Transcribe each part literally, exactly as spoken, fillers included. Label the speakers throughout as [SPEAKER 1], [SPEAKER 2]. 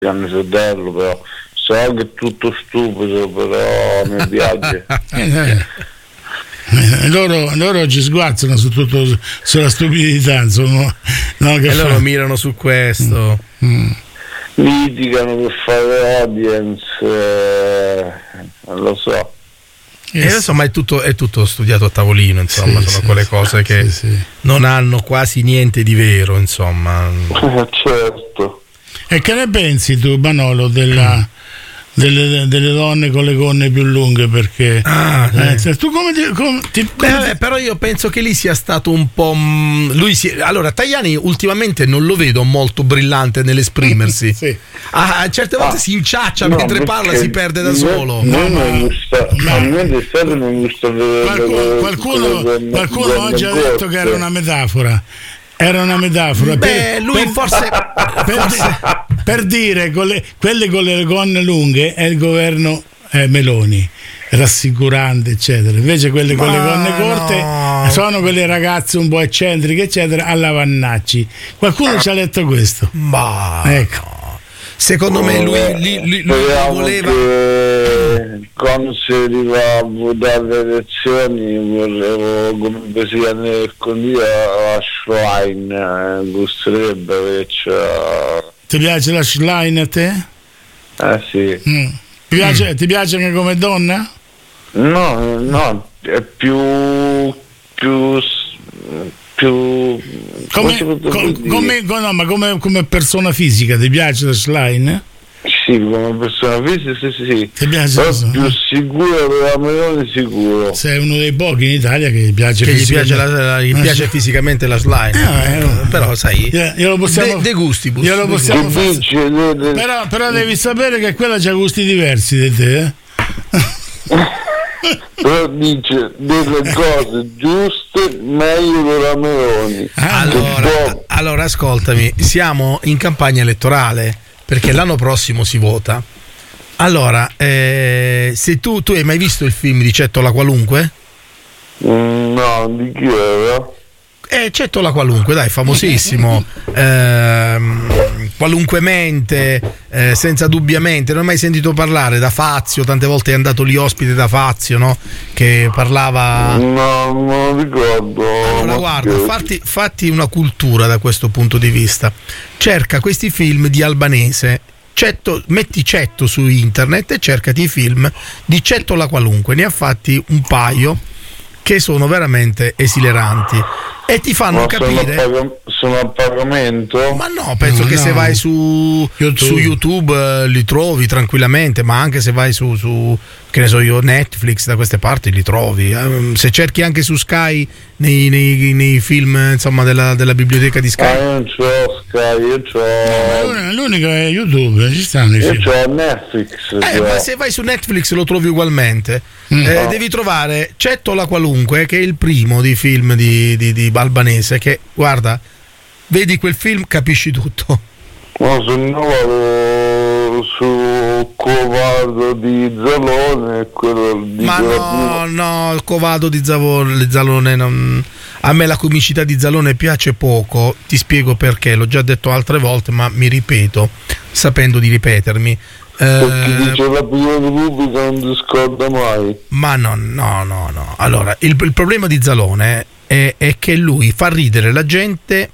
[SPEAKER 1] a mio fratello, però so che è tutto stupido, però mi piace.
[SPEAKER 2] Eh, loro, loro ci sguazzano su tutto, sulla stupidità, insomma, no, che
[SPEAKER 3] e
[SPEAKER 2] fa?
[SPEAKER 3] loro mirano su questo.
[SPEAKER 2] Mm. Mm.
[SPEAKER 1] Litigano per fare audience, eh, non lo so.
[SPEAKER 3] E insomma è tutto, è tutto studiato a tavolino, insomma,
[SPEAKER 2] sì,
[SPEAKER 3] sono
[SPEAKER 2] sì,
[SPEAKER 3] quelle
[SPEAKER 2] sì,
[SPEAKER 3] cose che
[SPEAKER 2] sì, sì.
[SPEAKER 3] non hanno quasi niente di vero, insomma.
[SPEAKER 1] Certo.
[SPEAKER 2] E che ne pensi tu, Manolo, della, delle, delle donne con le gonne più lunghe? Perché
[SPEAKER 3] Ah,
[SPEAKER 2] eh,
[SPEAKER 3] sì.
[SPEAKER 2] tu come ti, come ti,
[SPEAKER 3] Beh,
[SPEAKER 2] come
[SPEAKER 3] vabbè,
[SPEAKER 2] ti-
[SPEAKER 3] però io penso che lì sia stato un po'. mh, Lui si, allora, Tajani ultimamente non lo vedo molto brillante nell'esprimersi.
[SPEAKER 2] Sì.
[SPEAKER 3] Ah, certe volte
[SPEAKER 1] Ah,
[SPEAKER 3] si inciaccia
[SPEAKER 1] no,
[SPEAKER 3] mentre parla,
[SPEAKER 1] perché
[SPEAKER 3] si perde da
[SPEAKER 1] no,
[SPEAKER 3] solo.
[SPEAKER 1] no,
[SPEAKER 2] ma-
[SPEAKER 1] non gusta,
[SPEAKER 2] ma-
[SPEAKER 1] a me d'estate non gusta vedere
[SPEAKER 2] Qualcuno, qualcuno, qualcuno oggi ha detto che era una metafora. Era una metafora.
[SPEAKER 3] Beh,
[SPEAKER 2] per,
[SPEAKER 3] lui
[SPEAKER 2] per-
[SPEAKER 3] forse.
[SPEAKER 2] per,
[SPEAKER 3] forse
[SPEAKER 2] per dire con le, quelle con le gonne lunghe è il governo eh, Meloni, rassicurante, eccetera. Invece quelle con le
[SPEAKER 3] Ma
[SPEAKER 2] gonne corte
[SPEAKER 3] no.
[SPEAKER 2] sono quelle ragazze un po' eccentriche, eccetera, alla Vannacci. Qualcuno ci ha letto questo.
[SPEAKER 3] Ma
[SPEAKER 2] Ecco.
[SPEAKER 3] secondo me lui, lui, lui- lui
[SPEAKER 1] speriamo
[SPEAKER 3] voleva.
[SPEAKER 1] che quando si arriva a votare le elezioni vorrevo come presidente del consiglio la Schlein, eh, gusterebbe che c'è.
[SPEAKER 2] Ti piace la Schlein a te?
[SPEAKER 1] Eh sì.
[SPEAKER 2] Mm. Ti piace, ti piace anche come donna?
[SPEAKER 1] No, no, è più più più
[SPEAKER 2] Come,
[SPEAKER 1] come,
[SPEAKER 2] com- come, co- no, ma come, come persona fisica ti piace la Schlein?
[SPEAKER 1] sì, come persona fisica sì sì sì.
[SPEAKER 2] Ti piace
[SPEAKER 1] Però
[SPEAKER 2] questo?
[SPEAKER 1] più sicuro della Meloni sicuro.
[SPEAKER 2] Sei uno dei pochi in Italia che gli piace
[SPEAKER 3] Che gli piace, la,
[SPEAKER 2] fisicamente.
[SPEAKER 3] la- gli
[SPEAKER 2] Eh,
[SPEAKER 3] piace
[SPEAKER 2] sì.
[SPEAKER 3] fisicamente la slime,
[SPEAKER 2] Eh, eh,
[SPEAKER 3] però sai,
[SPEAKER 2] Glielo- glielo possiamo-
[SPEAKER 3] de, de gustibus.
[SPEAKER 2] glielo
[SPEAKER 3] De
[SPEAKER 2] possiamo
[SPEAKER 1] Che
[SPEAKER 2] fare.
[SPEAKER 1] dice le- le-
[SPEAKER 2] Però, però devi sapere che quella c'ha gusti diversi di te, eh?
[SPEAKER 1] però dice delle cose giuste meglio della Meloni.
[SPEAKER 3] Allora,
[SPEAKER 1] Che
[SPEAKER 3] allora, ascoltami, siamo in campagna elettorale perché l'anno prossimo si vota. Allora, eh, se tu, tu hai mai visto il film di Cettola Qualunque?
[SPEAKER 1] Mm, no, di chi era?
[SPEAKER 3] Eh, Cettola Qualunque, dai, famosissimo. Ehm, qualunquemente, eh, senza dubbiamente. Non ho mai sentito parlare da Fazio, tante volte è andato lì ospite da Fazio, no? Che parlava.
[SPEAKER 1] No, non lo ricordo.
[SPEAKER 3] Allora,
[SPEAKER 1] ma
[SPEAKER 3] guarda,
[SPEAKER 1] che-
[SPEAKER 3] fatti, fatti una cultura da questo punto di vista. Cerca questi film di Albanese. Cetto, metti Cetto su internet e cercati i film di Cettola Qualunque. Ne ha fatti un paio che sono veramente esileranti e ti fanno
[SPEAKER 1] ma sono a,
[SPEAKER 3] capire.
[SPEAKER 1] pag- sono a pagamento?
[SPEAKER 3] Ma no, penso
[SPEAKER 2] No,
[SPEAKER 3] che
[SPEAKER 2] no.
[SPEAKER 3] se vai su
[SPEAKER 2] YouTube.
[SPEAKER 3] su YouTube eh, li trovi tranquillamente, ma anche se vai su, su che ne so io, Netflix, da queste parti li trovi. Eh, se cerchi anche su Sky nei, nei- nei film, insomma, della, della biblioteca di
[SPEAKER 1] Ah,
[SPEAKER 3] Sky.
[SPEAKER 1] io non c'ho Sky, io c'ho.
[SPEAKER 2] L'unico- L'unico è YouTube, ci stanno i
[SPEAKER 1] Io
[SPEAKER 2] film.
[SPEAKER 1] c'ho Netflix.
[SPEAKER 3] Eh,
[SPEAKER 1] c'ho.
[SPEAKER 3] ma se vai su Netflix lo trovi ugualmente.
[SPEAKER 2] Mm.
[SPEAKER 3] Eh, devi trovare Cettola Qualunque, che è il primo di film di, di, di albanese, che guarda, vedi quel film, capisci tutto.
[SPEAKER 1] No, se no vado su Covardo di Zalone, quello di
[SPEAKER 3] Ma no, no, il Covado di Zavol- di Zalone non... A me la comicità di Zalone piace poco, ti spiego perché, l'ho già detto altre volte, ma mi ripeto, sapendo di ripetermi.
[SPEAKER 1] Perché
[SPEAKER 3] Eh,
[SPEAKER 1] dice la opinione pubblica non ti scorda mai.
[SPEAKER 3] ma no, no, no, no. Allora, il, il problema di Zalone è, è che lui fa ridere la gente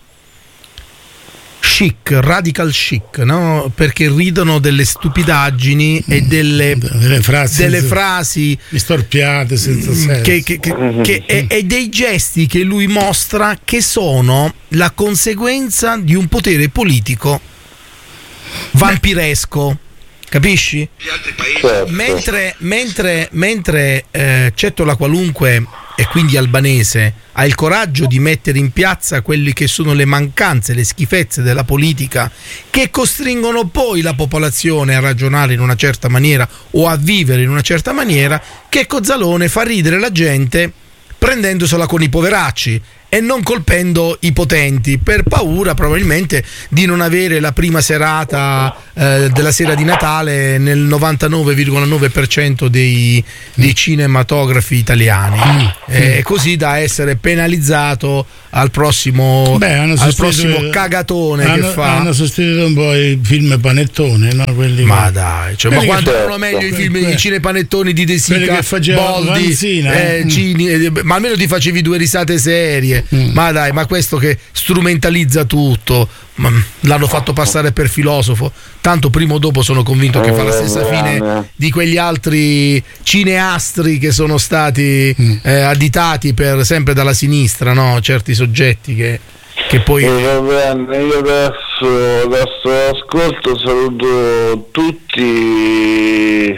[SPEAKER 3] chic, radical chic, no? Perché ridono delle stupidaggini e delle,
[SPEAKER 2] Delle frasi,
[SPEAKER 3] delle frasi
[SPEAKER 2] storpiate senza senso.
[SPEAKER 3] che, che- che- che- e, e dei gesti che lui mostra che sono la conseguenza di un potere politico vampiresco, capisci?
[SPEAKER 1] Certo.
[SPEAKER 3] Mentre, mentre, mentre eh, Cettola Qualunque, e quindi albanese, ha il coraggio di mettere in piazza quelle che sono le mancanze, le schifezze della politica che costringono poi la popolazione a ragionare in una certa maniera o a vivere in una certa maniera, Checco Zalone fa ridere la gente prendendosela con i poveracci e non colpendo i potenti, per paura probabilmente di non avere la prima serata eh, della sera di Natale nel novantanove virgola nove per cento dei, dei cinematografi italiani, mm. eh, così da essere penalizzato al prossimo,
[SPEAKER 2] Beh,
[SPEAKER 3] al prossimo cagatone
[SPEAKER 2] hanno,
[SPEAKER 3] che fa.
[SPEAKER 2] Hanno sostituito un po' i film panettone, no? Quelli
[SPEAKER 3] ma
[SPEAKER 2] che...
[SPEAKER 3] dai, cioè, ma quanto erano meglio i film, i cinepanettoni di De Sica, Boldi, eh,
[SPEAKER 2] mm.
[SPEAKER 3] Cini, eh, ma almeno ti facevi due risate serie. Mm. Ma dai, ma questo che strumentalizza tutto, ma l'hanno fatto passare per filosofo, tanto prima o dopo sono convinto che fa la stessa fine di quegli altri cineastri che sono stati mm. eh, additati per sempre dalla sinistra, no? Certi soggetti che, che poi
[SPEAKER 1] eh, va bene, io adesso, adesso ascolto, saluto tutti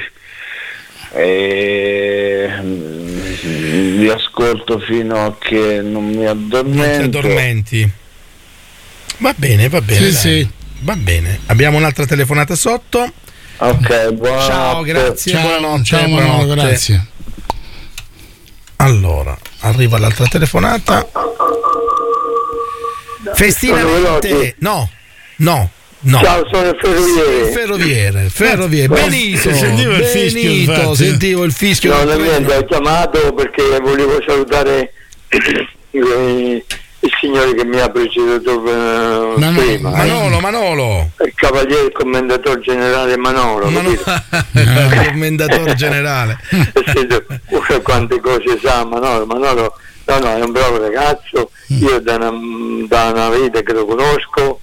[SPEAKER 1] e vi ascolto fino a che non mi addormento.
[SPEAKER 3] Non ti addormenti. Va bene, va bene.
[SPEAKER 2] Sì, sì.
[SPEAKER 3] Va bene. Abbiamo un'altra telefonata sotto.
[SPEAKER 1] Ok, buonanotte.
[SPEAKER 3] Ciao, grazie.
[SPEAKER 2] Ciao,
[SPEAKER 3] buonanotte.
[SPEAKER 2] ciao,
[SPEAKER 3] buonanotte.
[SPEAKER 2] grazie.
[SPEAKER 3] Allora, arriva l'altra telefonata. Festinamente. No, no. No.
[SPEAKER 4] Ciao, sono il ferroviere.
[SPEAKER 3] Il ferroviere, ferroviere. Benito,
[SPEAKER 2] sentivo il fischio,
[SPEAKER 3] Benito,
[SPEAKER 2] infatti.
[SPEAKER 3] sentivo il fischio.
[SPEAKER 4] No,
[SPEAKER 3] del
[SPEAKER 4] non
[SPEAKER 3] treno.
[SPEAKER 4] niente, ho chiamato perché volevo salutare il, il signore che mi ha preceduto eh,
[SPEAKER 2] Manolo,
[SPEAKER 4] prima.
[SPEAKER 3] Manolo, Manolo.
[SPEAKER 4] Il cavaliere, il commendatore generale Manolo.
[SPEAKER 3] Manolo. Il commendatore generale.
[SPEAKER 4] Ora quante cose sa Manolo. Manolo, no, no, è un bravo ragazzo. Io da una, da una vita che lo conosco.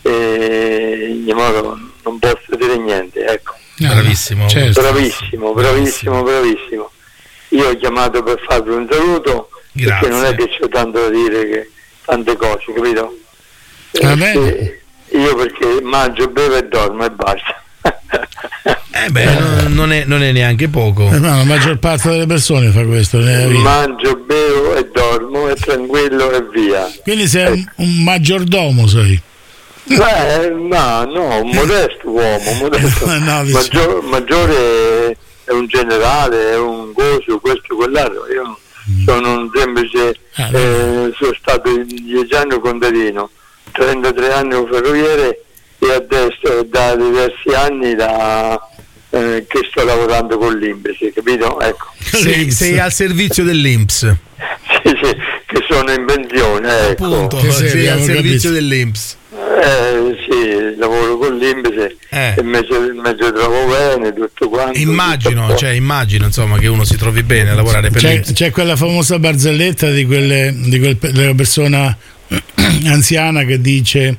[SPEAKER 4] E non posso dire niente, ecco.
[SPEAKER 2] No,
[SPEAKER 3] bravissimo,
[SPEAKER 2] certo.
[SPEAKER 4] bravissimo, bravissimo, bravissimo. Io ho chiamato per farvi un saluto.
[SPEAKER 3] Grazie.
[SPEAKER 4] Perché non è che c'ho tanto da dire, che tante cose, capito?
[SPEAKER 2] Va bene.
[SPEAKER 4] Eh, io perché mangio, bevo e dormo e basta.
[SPEAKER 3] Eh beh, non, non, è, non è neanche poco.
[SPEAKER 2] Eh, no, la maggior parte delle persone fa questo nella vita.
[SPEAKER 4] Mangio, bevo e dormo e tranquillo e via.
[SPEAKER 2] Quindi sei un, un maggiordomo, sei.
[SPEAKER 4] Beh, no, no, un modesto uomo, modesto.
[SPEAKER 2] No,
[SPEAKER 4] Maggior, maggiore è un generale, è un gozo, questo, quell'altro. Io mm. sono un semplice,
[SPEAKER 2] ah,
[SPEAKER 4] eh, sono stato dieci anni contadino, trentatré anni un ferroviere e adesso da diversi anni da, eh, che sto lavorando con l'I N P S, capito? Ecco.
[SPEAKER 3] Sei, sei al servizio dell'I N P S.
[SPEAKER 4] Sì, sì, che sono in pensione, ecco.
[SPEAKER 3] Appunto,
[SPEAKER 2] Che sei,
[SPEAKER 3] sei al
[SPEAKER 2] abbiamo
[SPEAKER 3] servizio
[SPEAKER 2] capito.
[SPEAKER 3] dell'I N P S.
[SPEAKER 4] Eh sì, lavoro con l'I N P S
[SPEAKER 3] Eh.
[SPEAKER 4] e mi ci trovo bene, tutto quanto.
[SPEAKER 3] Immagino,
[SPEAKER 4] tutto
[SPEAKER 3] cioè immagino insomma che uno si trovi bene a lavorare per l'I N P
[SPEAKER 2] C'è,
[SPEAKER 3] S.
[SPEAKER 2] c'è quella famosa barzelletta di, quelle, di quel, della persona anziana che dice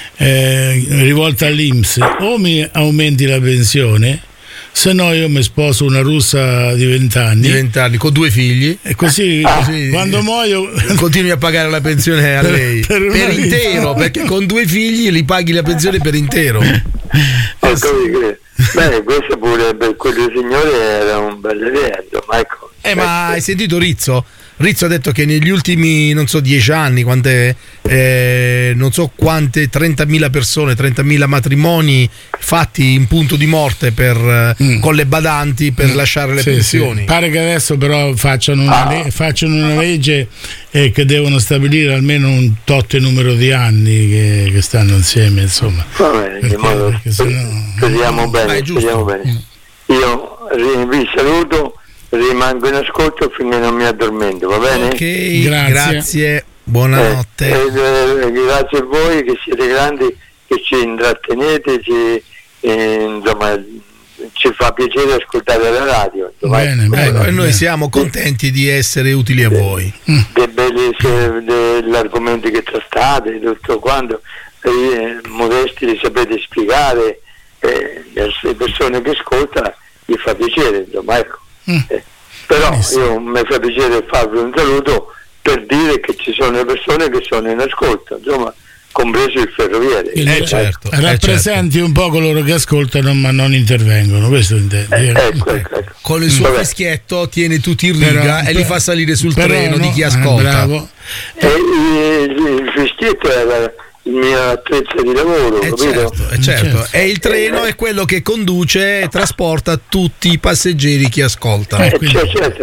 [SPEAKER 2] eh, rivolta all'I N P S: o mi aumenti la pensione, se no io mi sposo una russa di vent'anni,
[SPEAKER 3] Di vent'anni, con due figli,
[SPEAKER 2] e così,
[SPEAKER 3] così
[SPEAKER 2] quando muoio
[SPEAKER 3] continui a pagare la pensione a lei
[SPEAKER 2] per
[SPEAKER 3] per,
[SPEAKER 2] una vita.
[SPEAKER 3] intero, perché con due figli li paghi la pensione per intero.
[SPEAKER 4] Ho capito. Beh, questo pure per quel signore era un bel evento, ma ecco.
[SPEAKER 3] Eh, ma hai sentito Rizzo? Rizzo ha detto che negli ultimi, non so, dieci anni, quante, eh, non so quante, trentamila persone, trentamila matrimoni fatti in punto di morte per, mm. con le badanti per mm. lasciare le
[SPEAKER 2] sì,
[SPEAKER 3] pensioni.
[SPEAKER 2] Sì. Pare che adesso però facciano una,
[SPEAKER 4] Ah.
[SPEAKER 2] le- facciano una legge eh, che devono stabilire almeno un tot numero di anni che, che stanno insieme, insomma.
[SPEAKER 4] Va bene,
[SPEAKER 2] Perché-
[SPEAKER 4] di modo,
[SPEAKER 2] perché sennò-
[SPEAKER 4] speriamo
[SPEAKER 3] Ma è
[SPEAKER 4] bene,
[SPEAKER 3] giusto.
[SPEAKER 4] speriamo bene. Io ri- vi saluto, rimango in ascolto finché non mi addormento, va bene?
[SPEAKER 3] Ok,
[SPEAKER 2] Grazie.
[SPEAKER 3] grazie, buonanotte.
[SPEAKER 4] Eh, eh, eh, grazie a voi che siete grandi, che ci intrattenete, ci, eh, insomma, ci fa piacere ascoltare la radio. Insomma,
[SPEAKER 2] Bene,
[SPEAKER 4] ecco,
[SPEAKER 2] bene.
[SPEAKER 3] Ecco, e noi
[SPEAKER 2] beh.
[SPEAKER 3] siamo contenti di essere utili a voi.
[SPEAKER 4] dei belli se- degli argomenti che trattate, tutto quanto, eh, modesti li sapete spiegare, eh, le persone che ascoltano gli fa piacere, insomma, ecco.
[SPEAKER 2] Mm.
[SPEAKER 4] Eh, però
[SPEAKER 2] Benissimo.
[SPEAKER 4] io mi fa piacere farvi un saluto per dire che ci sono le persone che sono in ascolto, insomma, compreso il ferroviere.
[SPEAKER 2] Quindi,
[SPEAKER 3] Eh, certo, eh,
[SPEAKER 2] rappresenti un po' coloro che ascoltano ma non intervengono, questo intendi?
[SPEAKER 4] Eh, ecco, ecco, ecco.
[SPEAKER 3] Con il suo
[SPEAKER 4] Vabbè.
[SPEAKER 3] fischietto tiene tutti in riga
[SPEAKER 2] Però-
[SPEAKER 3] e li
[SPEAKER 2] per-
[SPEAKER 3] fa salire sul
[SPEAKER 2] però
[SPEAKER 3] treno
[SPEAKER 2] no,
[SPEAKER 3] di chi
[SPEAKER 2] eh,
[SPEAKER 3] ascolta.
[SPEAKER 2] bravo.
[SPEAKER 4] E il, il fischietto era il mio attrezzo di lavoro,
[SPEAKER 3] Eh
[SPEAKER 4] capito?
[SPEAKER 3] certo, eh certo.
[SPEAKER 2] Certo.
[SPEAKER 3] E il treno è quello che conduce e trasporta tutti i passeggeri che ascolta.
[SPEAKER 4] Eh,
[SPEAKER 2] quindi-
[SPEAKER 4] cioè, certo.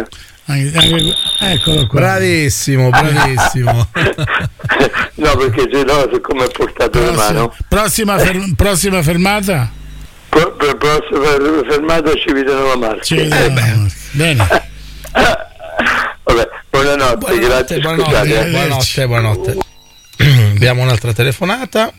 [SPEAKER 2] Anche, anche, eccolo qua.
[SPEAKER 3] Bravissimo, bravissimo.
[SPEAKER 4] No, perché se no, siccome è portato la mano.
[SPEAKER 2] Prossima, fer- prossima fermata?
[SPEAKER 4] Per, per prossima fermata ci vedono la marca.
[SPEAKER 2] Ci vedono
[SPEAKER 3] Eh,
[SPEAKER 2] la marca. Bene.
[SPEAKER 4] Vabbè, buonanotte,
[SPEAKER 3] Buonanotte,
[SPEAKER 4] grazie,
[SPEAKER 3] buonanotte,
[SPEAKER 4] scusate.
[SPEAKER 2] eh.
[SPEAKER 3] buonanotte, buonanotte. Abbiamo un'altra telefonata.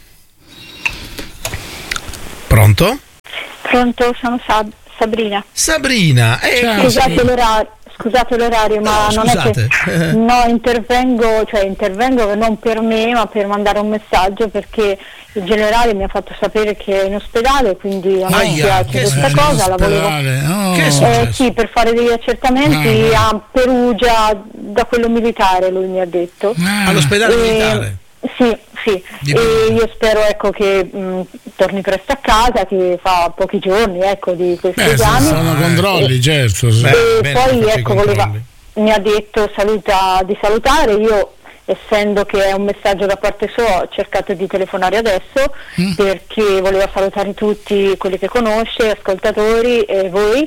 [SPEAKER 3] Pronto?
[SPEAKER 5] Pronto, sono Sab- Sabrina.
[SPEAKER 3] Sabrina, eh,
[SPEAKER 2] Ciao.
[SPEAKER 5] Scusate l'orario, scusate l'orario, ma
[SPEAKER 3] No,
[SPEAKER 5] non
[SPEAKER 3] scusate.
[SPEAKER 5] è che no, intervengo, cioè intervengo non per me, ma per mandare un messaggio, perché il generale mi ha fatto sapere che è in ospedale, quindi a me
[SPEAKER 3] Aia,
[SPEAKER 5] piace
[SPEAKER 3] che
[SPEAKER 5] questa
[SPEAKER 2] Eh,
[SPEAKER 5] cosa, la volevo
[SPEAKER 2] all'ospedale, oh.
[SPEAKER 3] Che è
[SPEAKER 5] eh,
[SPEAKER 3] successo?
[SPEAKER 5] sì, per fare degli accertamenti
[SPEAKER 2] Ah.
[SPEAKER 5] a Perugia da quello militare, lui mi ha detto.
[SPEAKER 2] Ah,
[SPEAKER 3] all'ospedale
[SPEAKER 5] Eh,
[SPEAKER 3] militare.
[SPEAKER 5] Sì, sì,
[SPEAKER 3] Di
[SPEAKER 5] e
[SPEAKER 3] Perugia.
[SPEAKER 5] io spero ecco che mh, torni presto a casa, che fa pochi giorni ecco di questi
[SPEAKER 2] Beh,
[SPEAKER 5] esami.
[SPEAKER 2] sono controlli, certo. sì.
[SPEAKER 3] Beh,
[SPEAKER 5] E
[SPEAKER 3] bene,
[SPEAKER 5] poi
[SPEAKER 3] faccio i
[SPEAKER 5] ecco voleva,
[SPEAKER 3] controlli.
[SPEAKER 5] mi ha detto saluta, di salutare, io essendo che è un messaggio da parte sua ho cercato di telefonare adesso
[SPEAKER 2] Mm.
[SPEAKER 5] perché voleva salutare tutti quelli che conosce, ascoltatori e voi,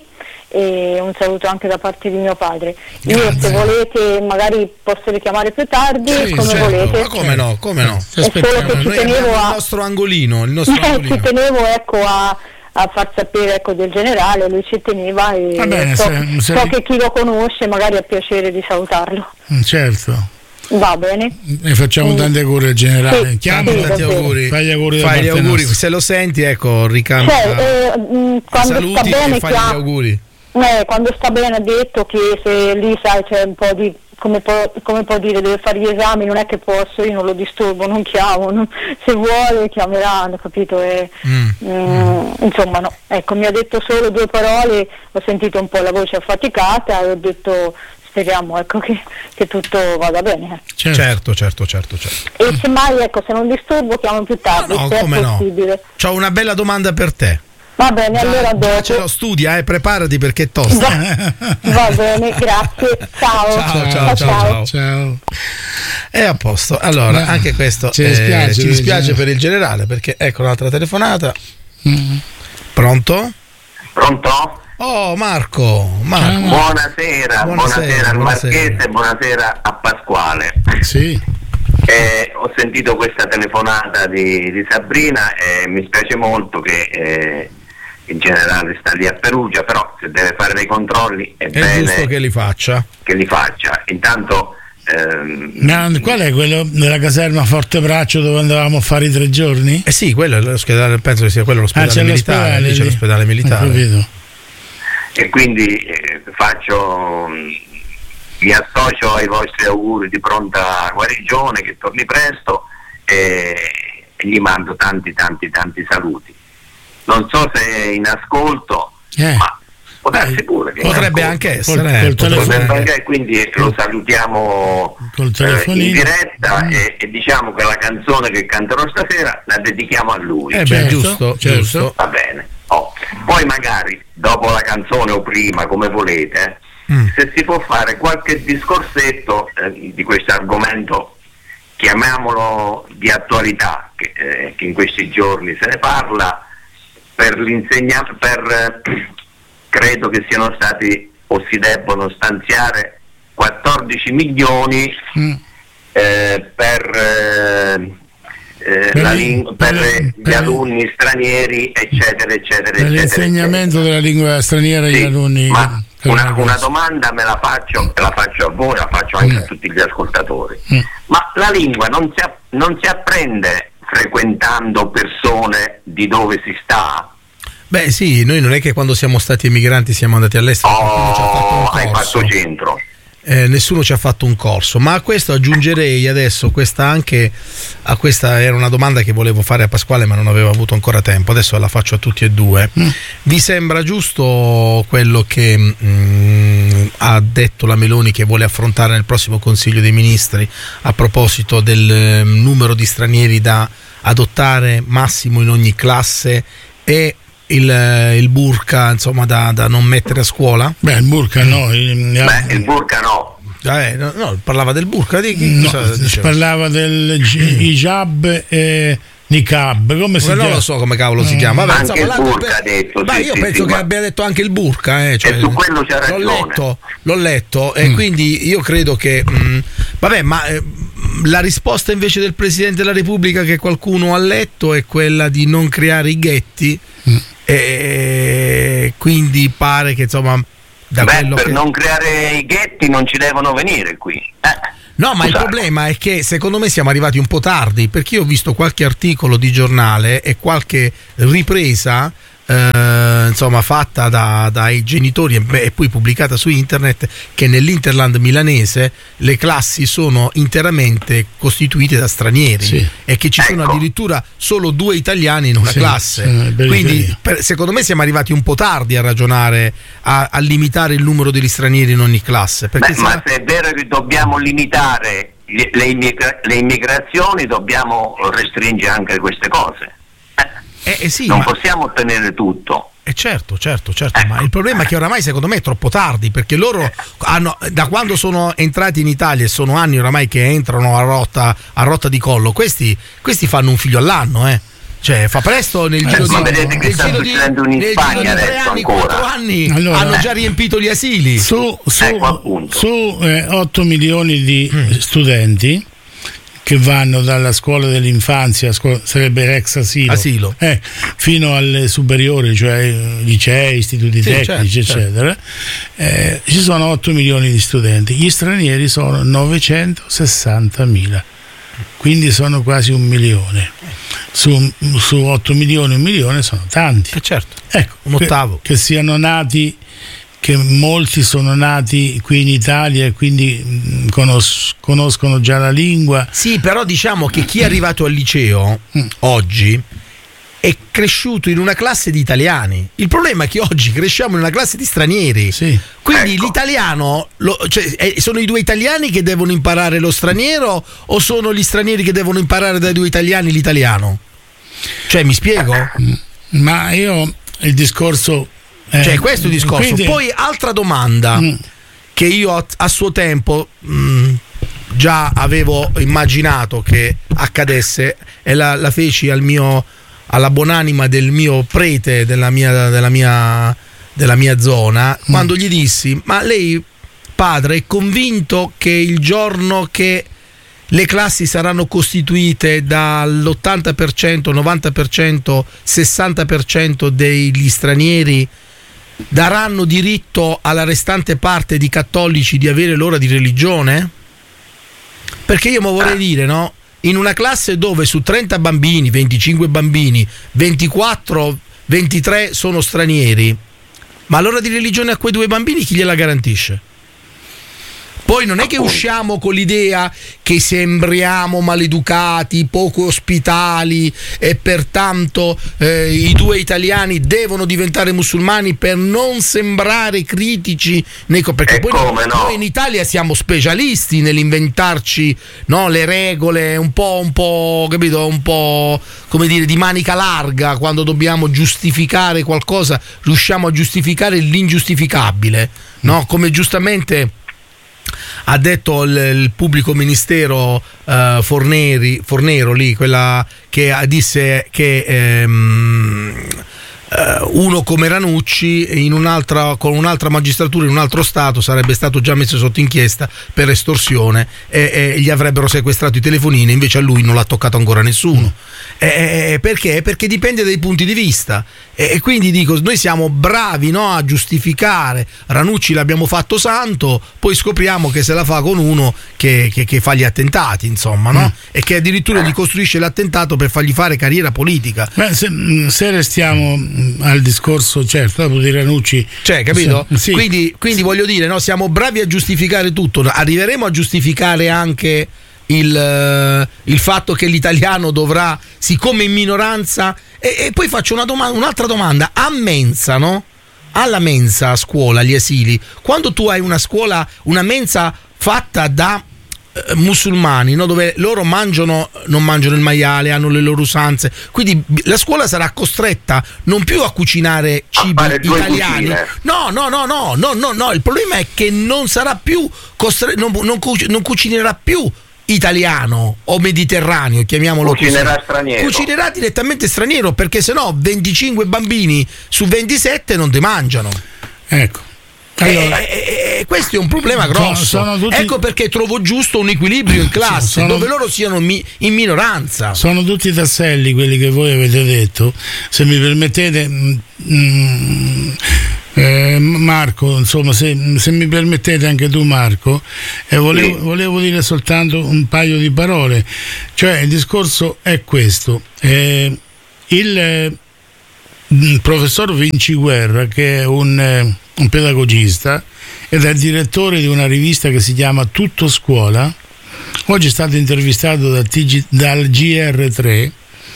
[SPEAKER 5] e un saluto anche da parte di mio padre. Io
[SPEAKER 2] Grazie.
[SPEAKER 5] se volete magari posso richiamare più tardi,
[SPEAKER 2] Sì,
[SPEAKER 5] come
[SPEAKER 3] Certo,
[SPEAKER 5] volete.
[SPEAKER 3] ma come no, come no?
[SPEAKER 2] Ti
[SPEAKER 5] È
[SPEAKER 2] aspettiamo.
[SPEAKER 5] solo che ci
[SPEAKER 3] Noi
[SPEAKER 5] tenevo
[SPEAKER 3] abbiamo
[SPEAKER 5] a-
[SPEAKER 3] il nostro angolino, il nostro
[SPEAKER 5] Eh, ci
[SPEAKER 3] angolino.
[SPEAKER 5] tenevo ecco a, a far sapere ecco del generale, lui ci teneva e
[SPEAKER 2] Va bene,
[SPEAKER 5] so,
[SPEAKER 2] se- se-
[SPEAKER 5] so che chi lo conosce magari ha piacere di salutarlo.
[SPEAKER 2] Mm, certo.
[SPEAKER 5] Va bene.
[SPEAKER 2] Ne facciamo
[SPEAKER 5] Mm.
[SPEAKER 2] tante auguri al generale.
[SPEAKER 5] Sì,
[SPEAKER 2] Chiamalo,
[SPEAKER 5] sì,
[SPEAKER 3] Tanti
[SPEAKER 5] davvero.
[SPEAKER 3] auguri.
[SPEAKER 2] fai gli auguri da
[SPEAKER 3] Fai gli
[SPEAKER 2] parte
[SPEAKER 3] auguri,
[SPEAKER 2] nostra.
[SPEAKER 3] se lo senti, ecco, ricambia.
[SPEAKER 5] Cioè, eh, mh, quando
[SPEAKER 3] saluti
[SPEAKER 5] sta bene
[SPEAKER 3] e fai gli
[SPEAKER 5] chiama-
[SPEAKER 3] auguri.
[SPEAKER 5] eh, quando sta bene ha detto che se lì sai c'è un po' di come può, come può dire, deve fare gli esami, non è che posso, io non lo disturbo, non chiamo, non- se vuole chiameranno, capito? E,
[SPEAKER 3] Mm.
[SPEAKER 5] mm, insomma no, ecco, mi ha detto solo due parole, ho sentito un po' la voce affaticata e ho detto speriamo ecco che, che tutto vada bene.
[SPEAKER 2] Certo.
[SPEAKER 3] Certo, certo, certo, certo.
[SPEAKER 5] E semmai ecco, se non disturbo chiamo più tardi,
[SPEAKER 3] No,
[SPEAKER 5] se
[SPEAKER 3] come
[SPEAKER 5] è
[SPEAKER 3] no?
[SPEAKER 5] possibile.
[SPEAKER 3] C'ho una bella domanda per te.
[SPEAKER 5] Va bene, allora
[SPEAKER 3] Già, già ce
[SPEAKER 5] dopo.
[SPEAKER 3] l'ho, studia, eh, preparati perché è tosta.
[SPEAKER 5] Va, va bene, grazie. Ciao.
[SPEAKER 3] Ciao, ciao, ciao, ciao.
[SPEAKER 2] Ciao.
[SPEAKER 3] È a posto. Allora,
[SPEAKER 2] Beh,
[SPEAKER 3] anche questo
[SPEAKER 2] ci
[SPEAKER 3] eh,
[SPEAKER 2] dispiace
[SPEAKER 3] ci
[SPEAKER 2] per il
[SPEAKER 3] dispiace
[SPEAKER 2] generale.
[SPEAKER 3] per il generale, perché ecco un'altra telefonata.
[SPEAKER 2] Mm.
[SPEAKER 3] Pronto?
[SPEAKER 6] Pronto?
[SPEAKER 3] Oh, Marco, Marco.
[SPEAKER 2] Ciao.
[SPEAKER 6] Buonasera,
[SPEAKER 3] Buonasera,
[SPEAKER 6] buonasera al
[SPEAKER 3] buonasera.
[SPEAKER 6] Marchese, buonasera a Pasquale.
[SPEAKER 2] Sì.
[SPEAKER 6] Eh, ho sentito questa telefonata di, di Sabrina e mi spiace molto che eh, il generale sta lì a Perugia, però se deve fare dei controlli è,
[SPEAKER 3] È
[SPEAKER 6] bene
[SPEAKER 3] giusto che li faccia.
[SPEAKER 6] che li faccia. Intanto ehm,
[SPEAKER 2] Ma qual è quello della caserma Fortebraccio dove andavamo a fare i tre giorni?
[SPEAKER 3] Eh sì, quello è l'ospedale, penso che sia quello l'ospedale
[SPEAKER 2] Ah, c'è
[SPEAKER 3] militare.
[SPEAKER 2] l'ospedale
[SPEAKER 3] Lì c'è
[SPEAKER 2] lì.
[SPEAKER 3] l'ospedale
[SPEAKER 2] Ho
[SPEAKER 3] militare.
[SPEAKER 2] capito.
[SPEAKER 6] e quindi eh, faccio mh, mi associo ai vostri auguri di pronta guarigione, che torni presto, e, e gli mando tanti tanti tanti saluti. Non so se è in ascolto,
[SPEAKER 2] Eh.
[SPEAKER 6] ma può darsi pure che è in
[SPEAKER 3] Potrebbe
[SPEAKER 6] ascolto.
[SPEAKER 3] anche
[SPEAKER 2] Col-
[SPEAKER 3] essere.
[SPEAKER 2] col
[SPEAKER 3] eh, potrebbe-
[SPEAKER 2] telefono.
[SPEAKER 6] Potrebbe anche, quindi lo salutiamo
[SPEAKER 2] Col
[SPEAKER 6] eh,
[SPEAKER 2] telefonino.
[SPEAKER 6] in diretta
[SPEAKER 2] Mm.
[SPEAKER 6] e, e diciamo che la canzone che canterò stasera la dedichiamo a lui.
[SPEAKER 3] Eh beh,
[SPEAKER 2] Certo,
[SPEAKER 3] giusto,
[SPEAKER 2] certo.
[SPEAKER 3] giusto.
[SPEAKER 6] Va bene. Oh. Poi magari dopo la canzone o prima, come volete,
[SPEAKER 3] Mm.
[SPEAKER 6] se si può fare qualche discorsetto eh, di questo argomento, chiamiamolo di attualità, che, eh, che in questi giorni se ne parla, per l'insegnamento, per eh, credo che siano stati o si debbono stanziare quattordici milioni
[SPEAKER 2] Mm.
[SPEAKER 6] eh, per, eh, eh,
[SPEAKER 2] Per
[SPEAKER 6] la
[SPEAKER 2] il-
[SPEAKER 6] ling- per
[SPEAKER 2] per-
[SPEAKER 6] gli
[SPEAKER 2] per-
[SPEAKER 6] alunni stranieri, eccetera, eccetera,
[SPEAKER 2] Per
[SPEAKER 6] eccetera.
[SPEAKER 2] l'insegnamento della lingua straniera agli
[SPEAKER 6] Sì,
[SPEAKER 2] alunni.
[SPEAKER 6] ma
[SPEAKER 2] per
[SPEAKER 6] una,
[SPEAKER 2] una
[SPEAKER 6] una
[SPEAKER 2] cosa.
[SPEAKER 6] domanda me la faccio, la faccio a voi, la faccio anche
[SPEAKER 2] Mm.
[SPEAKER 6] a tutti gli ascoltatori.
[SPEAKER 2] Mm.
[SPEAKER 6] Ma la lingua non si, app- non si apprende frequentando persone di dove si sta?
[SPEAKER 3] Beh sì, noi non è che quando siamo stati emigranti siamo andati all'estero, qualcuno ci ha fatto un
[SPEAKER 6] Oh, hai
[SPEAKER 3] corso.
[SPEAKER 6] fatto centro.
[SPEAKER 3] Eh, nessuno ci ha fatto un corso, ma a questo aggiungerei adesso questa anche a questa era una domanda che volevo fare a Pasquale ma non avevo avuto ancora tempo, adesso la faccio a tutti e due.
[SPEAKER 2] Mm.
[SPEAKER 3] Vi sembra giusto quello che mm, ha detto la Meloni che vuole affrontare nel prossimo Consiglio dei Ministri a proposito del eh, numero di stranieri da adottare massimo in ogni classe e il, eh, il burqa insomma da, da non mettere a scuola?
[SPEAKER 2] Beh, il burka no. il-
[SPEAKER 6] Beh, il burka no.
[SPEAKER 3] Eh, no, no, parlava del burqa di chi
[SPEAKER 2] no,
[SPEAKER 3] cosa
[SPEAKER 2] si
[SPEAKER 3] diceva?
[SPEAKER 2] parlava del gi- hijab e niqab, come si
[SPEAKER 3] non
[SPEAKER 2] chiama?
[SPEAKER 3] lo so come cavolo si chiama. Vabbè,
[SPEAKER 6] anche
[SPEAKER 3] insomma,
[SPEAKER 6] il burka
[SPEAKER 3] per...
[SPEAKER 6] ha detto.
[SPEAKER 3] Ma
[SPEAKER 6] sì,
[SPEAKER 3] io
[SPEAKER 6] sì,
[SPEAKER 3] penso
[SPEAKER 6] sì,
[SPEAKER 3] che
[SPEAKER 6] ma...
[SPEAKER 3] abbia detto anche il burka, eh, cioè,
[SPEAKER 6] e su quello c'ha ragione.
[SPEAKER 3] L'ho letto, l'ho letto e
[SPEAKER 2] Mm.
[SPEAKER 3] quindi io credo che mh, vabbè, ma eh, la risposta invece del Presidente della Repubblica che qualcuno ha letto è quella di non creare i ghetti
[SPEAKER 2] Mm.
[SPEAKER 3] e quindi pare che insomma da
[SPEAKER 6] Beh,
[SPEAKER 3] quello
[SPEAKER 6] per
[SPEAKER 3] che...
[SPEAKER 6] non creare i ghetti non ci devono venire qui. Eh.
[SPEAKER 3] No, ma il
[SPEAKER 6] Scusate.
[SPEAKER 3] problema è che secondo me siamo arrivati un po' tardi, perché io ho visto qualche articolo di giornale e qualche ripresa eh, insomma fatta da, dai genitori e, beh, e poi pubblicata su internet, che nell'Interland milanese le classi sono interamente costituite da stranieri,
[SPEAKER 2] Sì.
[SPEAKER 3] e che ci sono
[SPEAKER 6] Ecco.
[SPEAKER 3] addirittura solo due italiani in una
[SPEAKER 2] Sì,
[SPEAKER 3] classe.
[SPEAKER 2] sì, periferia.
[SPEAKER 3] Quindi per- secondo me siamo arrivati un po' tardi a ragionare, a, a limitare il numero degli stranieri in ogni classe, perché
[SPEAKER 6] Beh,
[SPEAKER 3] se
[SPEAKER 6] ma
[SPEAKER 3] no-
[SPEAKER 6] se è vero che dobbiamo limitare le, le immigra- le immigrazioni, dobbiamo restringere anche queste cose. Eh,
[SPEAKER 3] Eh, eh sì,
[SPEAKER 6] non
[SPEAKER 3] ma,
[SPEAKER 6] possiamo ottenere tutto.
[SPEAKER 3] eh certo, certo, certo,
[SPEAKER 6] Ecco.
[SPEAKER 3] ma il problema è che oramai secondo me è troppo tardi, perché loro hanno, da quando sono entrati in Italia, e sono anni oramai che entrano a rotta, a rotta di collo, questi, questi fanno un figlio all'anno, eh. Cioè fa presto nel
[SPEAKER 2] Eh,
[SPEAKER 3] giro
[SPEAKER 2] ma
[SPEAKER 3] di,
[SPEAKER 6] vedete che
[SPEAKER 3] nel
[SPEAKER 6] sta
[SPEAKER 3] giro di,
[SPEAKER 6] succedendo in
[SPEAKER 3] nel
[SPEAKER 6] Spagna
[SPEAKER 3] giro di tre
[SPEAKER 6] adesso
[SPEAKER 3] anni,
[SPEAKER 6] ancora.
[SPEAKER 3] quattro anni
[SPEAKER 2] Allora,
[SPEAKER 3] hanno già riempito gli asili.
[SPEAKER 2] Su, su,
[SPEAKER 6] Ecco, appunto.
[SPEAKER 2] su eh, otto milioni di
[SPEAKER 3] Mm.
[SPEAKER 2] studenti che vanno dalla scuola dell'infanzia, scuola, sarebbe ex asilo,
[SPEAKER 3] Asilo.
[SPEAKER 2] eh, fino alle superiori, cioè eh, licei, istituti
[SPEAKER 3] Sì,
[SPEAKER 2] tecnici,
[SPEAKER 3] certo,
[SPEAKER 2] eccetera, eh, ci sono otto milioni di studenti, gli stranieri sono novecentosessantamila, quindi sono quasi un milione. Su, su otto milioni, un milione sono tanti.
[SPEAKER 3] Eh certo,
[SPEAKER 2] Ecco,
[SPEAKER 3] un ottavo.
[SPEAKER 2] Che, che siano nati, che molti sono nati qui in Italia e quindi mh, conos- conoscono già la lingua.
[SPEAKER 3] Sì, però diciamo che chi è arrivato al liceo
[SPEAKER 2] Mm.
[SPEAKER 3] oggi è cresciuto in una classe di italiani. Il problema è che oggi cresciamo in una classe di stranieri.
[SPEAKER 2] Sì.
[SPEAKER 3] Quindi
[SPEAKER 6] Ecco.
[SPEAKER 3] l'italiano, lo- cioè, eh, sono i due italiani che devono imparare lo straniero o sono gli stranieri che devono imparare dai due italiani l'italiano? Cioè, mi spiego?
[SPEAKER 2] Ma io il discorso... eh,
[SPEAKER 3] Cioè, questo è il discorso.
[SPEAKER 2] quindi-
[SPEAKER 3] Poi, altra domanda
[SPEAKER 2] Mm.
[SPEAKER 3] che io a, a suo tempo mh, già avevo immaginato che accadesse e la, la feci al mio, alla buonanima del mio prete della mia, della mia, della mia zona,
[SPEAKER 2] Mm.
[SPEAKER 3] quando gli dissi: ma lei, padre, è convinto che il giorno che le classi saranno costituite dall'ottanta per cento, novanta per cento, sessanta per cento degli stranieri daranno diritto alla restante parte di cattolici di avere l'ora di religione? Perché io mi vorrei dire, no? In una classe dove su trenta bambini, venticinque bambini, ventiquattro, ventitré sono stranieri, ma l'ora di religione a quei due bambini chi gliela garantisce? Poi non è che usciamo con l'idea che sembriamo maleducati, poco ospitali e pertanto eh, i due italiani devono diventare musulmani per non sembrare critici nei co- perché
[SPEAKER 6] E
[SPEAKER 3] poi
[SPEAKER 6] come
[SPEAKER 3] noi,
[SPEAKER 6] no?
[SPEAKER 3] noi in Italia siamo specialisti nell'inventarci, no, le regole un po', un po', capito, un po' come dire di manica larga. Quando dobbiamo giustificare qualcosa riusciamo a giustificare l'ingiustificabile, no? Come giustamente ha detto il, il pubblico ministero uh, Forneri, Fornero lì, quella che disse che ehm, uh, uno come Ranucci in un'altra, con un'altra magistratura in un altro stato sarebbe stato già messo sotto inchiesta per estorsione e, e gli avrebbero sequestrato i telefonini, invece a lui non l'ha toccato ancora nessuno. E, perché? Perché dipende dai punti di vista e, e quindi dico, noi siamo bravi, no, a giustificare. Ranucci l'abbiamo fatto santo, poi scopriamo che se la fa con uno che, che, che fa gli attentati, insomma, no? Mm. E che addirittura gli costruisce l'attentato per fargli fare carriera politica.
[SPEAKER 2] Beh, se, se restiamo al discorso, certo, dopo di Ranucci,
[SPEAKER 3] cioè, capito?
[SPEAKER 2] Sì.
[SPEAKER 3] Quindi, quindi voglio dire, no, siamo bravi a giustificare tutto, arriveremo a giustificare anche il, il fatto che l'italiano dovrà, siccome in minoranza, e, e poi faccio una domanda, un'altra domanda, a mensa, no? Alla mensa a scuola, agli asili, quando tu hai una scuola, una mensa fatta da eh, musulmani, no? Dove loro mangiano, non mangiano il maiale, hanno le loro usanze, quindi la scuola sarà costretta non più a cucinare cibi
[SPEAKER 6] a fare due
[SPEAKER 3] italiani.
[SPEAKER 6] cucine.
[SPEAKER 3] No, no, no, no, no, no, no, il problema è che non sarà più costre- non, non, cuc- non cucinerà più italiano o mediterraneo, chiamiamolo
[SPEAKER 6] cucinerà
[SPEAKER 3] così,
[SPEAKER 6] straniero.
[SPEAKER 3] cucinerà direttamente straniero, perché sennò venticinque bambini su ventisette non ti mangiano.
[SPEAKER 2] Ecco. Allora,
[SPEAKER 3] e, e, e questo è un problema grosso.
[SPEAKER 2] Sono, sono tutti,
[SPEAKER 3] ecco perché trovo giusto un equilibrio in classe,
[SPEAKER 2] sono,
[SPEAKER 3] dove loro siano mi, in minoranza.
[SPEAKER 2] Sono tutti tasselli quelli che voi avete detto. Se mi permettete, mm, eh, Marco, insomma, se, se mi permettete anche tu, Marco, eh, volevo, volevo dire soltanto un paio di parole. Cioè, il discorso è questo. Eh, il, il professor Vinciguerra, che è un... Eh, un pedagogista ed è direttore di una rivista che si chiama Tutto Scuola, oggi è stato intervistato dal, T G, dal G R tre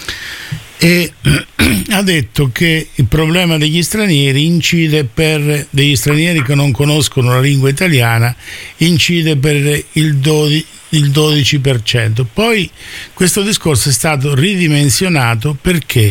[SPEAKER 2] e ha detto che il problema degli stranieri incide per degli stranieri che non conoscono la lingua italiana, incide per il dodici il dodici per cento. Poi questo discorso è stato ridimensionato perché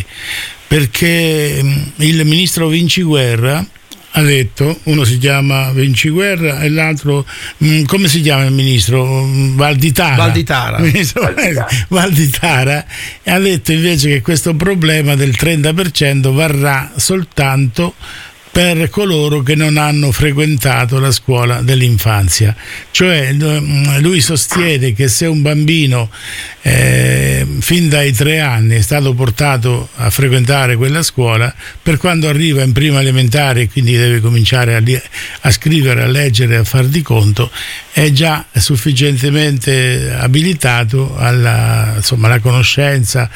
[SPEAKER 2] perché il ministro Vinciguerra ha detto, uno si chiama Vinciguerra e l'altro, mh, come si chiama il ministro? Valditara.
[SPEAKER 3] Valditara.
[SPEAKER 2] Ministro Valditara. Valditara ha detto invece che questo problema del trenta per cento varrà soltanto per coloro che non hanno frequentato la scuola dell'infanzia. Cioè lui sostiene che se un bambino eh, fin dai tre anni è stato portato a frequentare quella scuola, per quando arriva in prima elementare e quindi deve cominciare a, li- a scrivere, a leggere, a far di conto, è già sufficientemente abilitato alla, insomma, alla conoscenza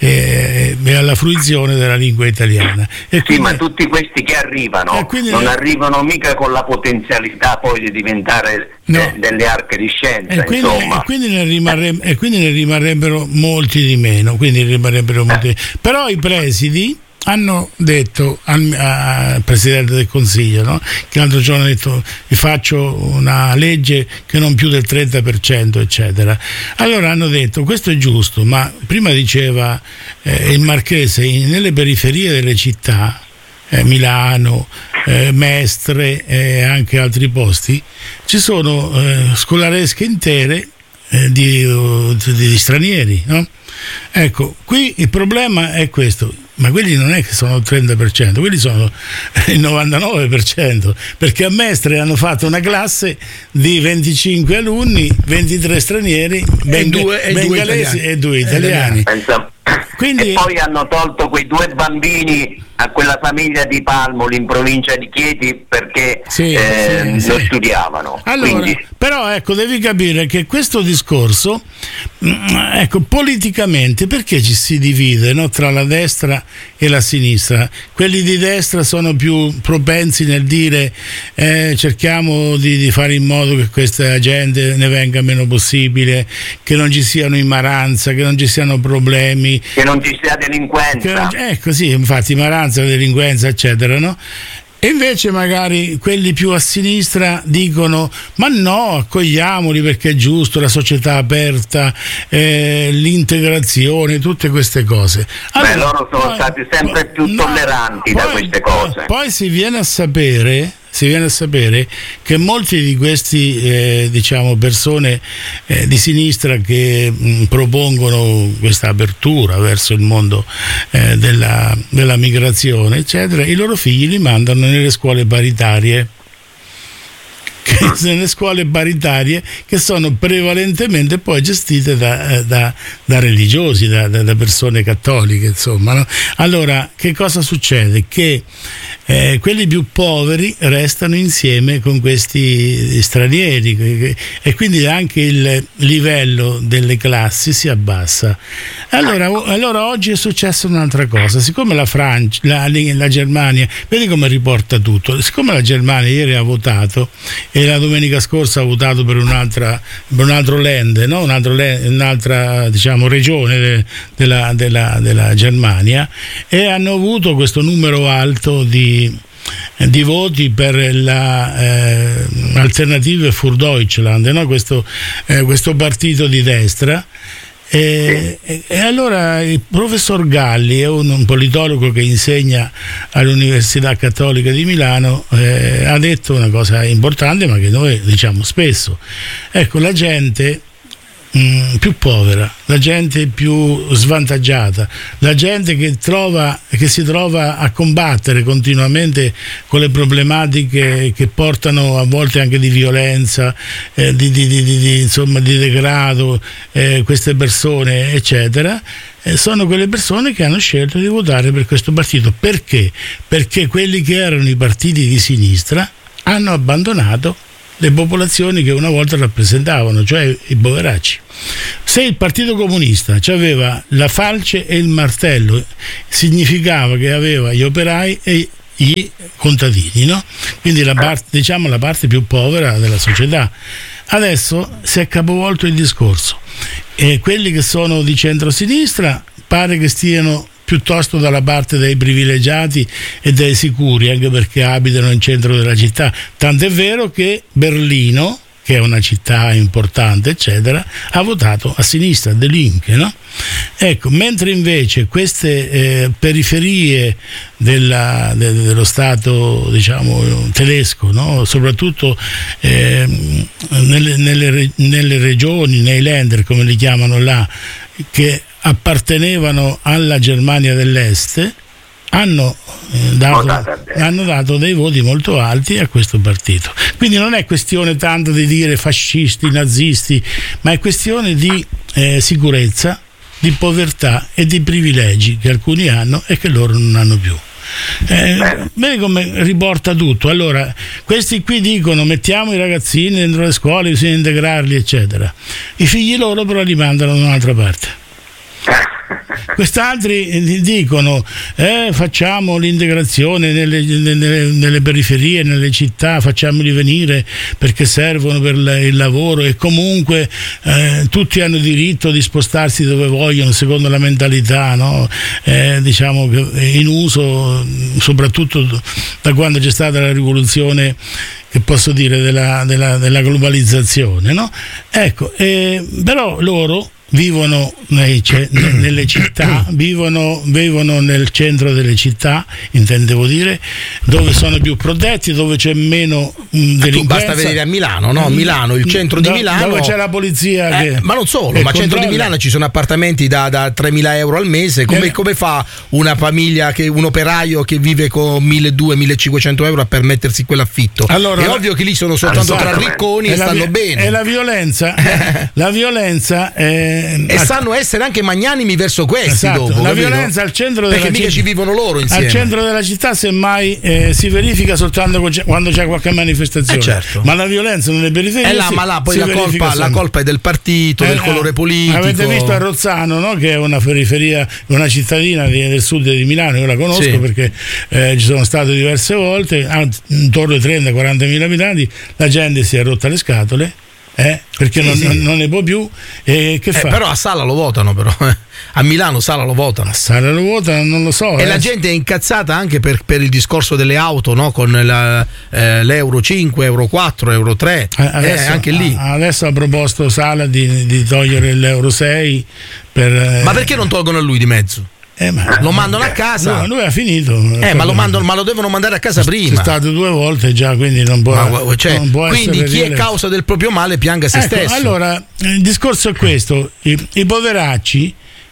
[SPEAKER 2] e, e alla fruizione della lingua italiana. E
[SPEAKER 6] sì,
[SPEAKER 2] quindi,
[SPEAKER 6] ma tutti questi che arrivano non
[SPEAKER 2] ne...
[SPEAKER 6] arrivano mica con la potenzialità poi di diventare
[SPEAKER 2] no.
[SPEAKER 6] de- delle arche di scienza,
[SPEAKER 2] e quindi,
[SPEAKER 6] insomma.
[SPEAKER 2] E quindi, ne rimarreb- e quindi ne rimarrebbero molti di meno, quindi rimarrebbero molti. Eh. Però i presidi hanno detto al, al Presidente del Consiglio, no? Che l'altro giorno ha detto vi faccio una legge che non più del trenta per cento, eccetera. Allora hanno detto questo è giusto, ma prima diceva eh, il Marchese, nelle periferie delle città, eh, Milano, eh, Mestre e eh, anche altri posti, ci sono eh, scolaresche intere eh, di, di, di stranieri, no? Ecco, qui il problema è questo, ma quelli non è che sono il trenta per cento, quelli sono il novantanove per cento, perché a Mestre hanno fatto una classe di venticinque alunni, ventitré stranieri,
[SPEAKER 3] e due, e
[SPEAKER 2] bengalesi
[SPEAKER 3] due
[SPEAKER 2] e due italiani.
[SPEAKER 6] Pensa, Quindi... E poi hanno tolto quei due bambini a quella famiglia di Palmoli in provincia di Chieti perché
[SPEAKER 2] sì,
[SPEAKER 6] eh,
[SPEAKER 2] sì,
[SPEAKER 6] non
[SPEAKER 2] sì.
[SPEAKER 6] studiavano.
[SPEAKER 2] Allora,
[SPEAKER 6] Quindi...
[SPEAKER 2] però ecco, devi capire che questo discorso, ecco, politicamente perché ci si divide, no, tra la destra e la sinistra? Quelli di destra sono più propensi nel dire eh, cerchiamo di, di fare in modo che questa gente ne venga meno possibile, che non ci siano ignoranza, che non ci siano problemi,
[SPEAKER 6] che non ci sia delinquenza.
[SPEAKER 2] Che, ecco sì, infatti ignoranza, delinquenza, eccetera, no? E invece magari quelli più a sinistra dicono ma no, accogliamoli perché è giusto, la società aperta, eh, l'integrazione, tutte queste cose. Allora,
[SPEAKER 6] Beh, loro sono
[SPEAKER 2] poi,
[SPEAKER 6] stati sempre più
[SPEAKER 2] no,
[SPEAKER 6] tolleranti
[SPEAKER 2] poi,
[SPEAKER 6] da queste cose.
[SPEAKER 2] Poi si viene a sapere si viene a sapere che molti di questi eh, diciamo persone eh, di sinistra che mh, propongono questa apertura verso il mondo eh, della, della migrazione, eccetera, i loro figli li mandano nelle scuole paritarie. Nelle scuole paritarie che sono prevalentemente poi gestite da, da, da religiosi, da, da persone cattoliche, insomma, no? Allora che cosa succede? Che eh, quelli più poveri restano insieme con questi stranieri e quindi anche il livello delle classi si abbassa. Allora, allora oggi è successa un'altra cosa, siccome la Francia, la, la Germania, vedi come riporta tutto, siccome la Germania ieri ha votato e la domenica scorsa ha votato per un'altra per un altro land, no? un altro, un'altra diciamo regione della, della, della Germania, e hanno avuto questo numero alto di, di voti per la eh, Alternative für Deutschland, no? questo, eh, questo partito di destra. E, e, e allora il professor Galli è un, un politologo che insegna all'Università Cattolica di Milano, eh, ha detto una cosa importante ma che noi diciamo spesso, ecco, la gente mh, più povera, la gente più svantaggiata, la gente che trova che si trova a combattere continuamente con le problematiche che portano a volte anche di violenza, eh, di, di, di, di, insomma di degrado, eh, queste persone eccetera, eh, sono quelle persone che hanno scelto di votare per questo partito. Perché? Perché quelli che erano i partiti di sinistra hanno abbandonato le popolazioni che una volta rappresentavano, cioè i poveracci. Se il Partito Comunista aveva la falce e il martello, significava che aveva gli operai e i contadini, no? Quindi la parte, diciamo, la parte più povera della società. Adesso si è capovolto il discorso e quelli che sono di centrosinistra pare che stiano piuttosto dalla parte dei privilegiati e dei sicuri, anche perché abitano in centro della città. Tant'è vero che Berlino, che è una città importante, eccetera, ha votato a sinistra, De Linke, no? Ecco, mentre invece queste eh, periferie della, de, dello Stato, diciamo, tedesco, no? Soprattutto eh, nelle, nelle, nelle regioni, nei Länder, come li chiamano là, che appartenevano alla Germania dell'Est, hanno, eh, dato, hanno dato dei voti molto alti a questo partito. Quindi non è questione tanto di dire fascisti, nazisti, ma è questione di eh, sicurezza, di povertà e di privilegi che alcuni hanno e che loro non hanno più. Eh, vedi come riporta tutto. Allora, questi qui dicono mettiamo i ragazzini dentro le scuole, bisogna integrarli, eccetera. I figli loro però li mandano da un'altra parte. Quest'altri dicono eh, facciamo l'integrazione nelle, nelle, nelle periferie, nelle città, facciamoli venire perché servono per il lavoro e comunque eh, tutti hanno diritto di spostarsi dove vogliono secondo la mentalità, no? eh, diciamo che in uso soprattutto da quando c'è stata la rivoluzione, che posso dire, della, della, della globalizzazione, no? Ecco, eh, però loro vivono nei, nelle città, vivono, vivono nel centro delle città, intendevo dire, dove sono più protetti, dove c'è meno mh, delinquenza.
[SPEAKER 3] Basta vedere a Milano, no? Milano, il centro di
[SPEAKER 2] Do,
[SPEAKER 3] Milano,
[SPEAKER 2] dove c'è la polizia
[SPEAKER 3] eh,
[SPEAKER 2] che,
[SPEAKER 3] ma non solo, ma al centro di Milano ci sono appartamenti da, da tremila euro al mese. Come, eh, come fa una famiglia, che un operaio che vive con milleduecento millecinquecento euro a permettersi quell'affitto? Allora, è ovvio che lì sono soltanto tra ricconi e stanno
[SPEAKER 2] vi-
[SPEAKER 3] bene.
[SPEAKER 2] E la violenza, la violenza è,
[SPEAKER 3] e sanno essere anche magnanimi verso questi, esatto, dopo,
[SPEAKER 2] la
[SPEAKER 3] capito?
[SPEAKER 2] violenza al centro
[SPEAKER 3] perché
[SPEAKER 2] della
[SPEAKER 3] mica
[SPEAKER 2] città,
[SPEAKER 3] ci vivono loro insieme.
[SPEAKER 2] Al centro della città semmai eh, si verifica soltanto quando c'è qualche manifestazione,
[SPEAKER 3] eh certo.
[SPEAKER 2] Ma la violenza nelle periferie
[SPEAKER 3] è là, ma là poi la colpa, la colpa è del partito,
[SPEAKER 2] eh,
[SPEAKER 3] del colore politico.
[SPEAKER 2] Avete visto a Rozzano, no? Che è una periferia, una cittadina di, del sud di Milano, io la conosco, sì, perché eh, ci sono stato diverse volte, intorno ai trenta quaranta mila abitanti, la gente si è rotta le scatole. Eh, perché sì, non, sì. non ne può più, e che
[SPEAKER 3] eh,
[SPEAKER 2] fa?
[SPEAKER 3] Però a Sala lo votano, però a Milano Sala lo votano.
[SPEAKER 2] A Sala lo votano, non lo so.
[SPEAKER 3] E
[SPEAKER 2] eh.
[SPEAKER 3] la gente è incazzata anche per, per il discorso delle auto, no? Con la, eh, l'euro cinque, euro quattro, euro tre.
[SPEAKER 2] Adesso,
[SPEAKER 3] eh, anche lì.
[SPEAKER 2] Adesso ha proposto Sala di, di togliere l'euro sei. Per, eh...
[SPEAKER 3] Ma perché non tolgono a lui di mezzo?
[SPEAKER 2] Eh, ma
[SPEAKER 3] lo mandano a casa.
[SPEAKER 2] No, lui ha finito.
[SPEAKER 3] Eh, ma lo, mandano, ma lo devono mandare a casa prima.
[SPEAKER 2] È stato due volte già, quindi non può.
[SPEAKER 3] Ma, cioè,
[SPEAKER 2] non può
[SPEAKER 3] quindi chi
[SPEAKER 2] è
[SPEAKER 3] causa del proprio male pianga se
[SPEAKER 2] ecco,
[SPEAKER 3] stesso.
[SPEAKER 2] Allora, il discorso è questo: i, i poveracci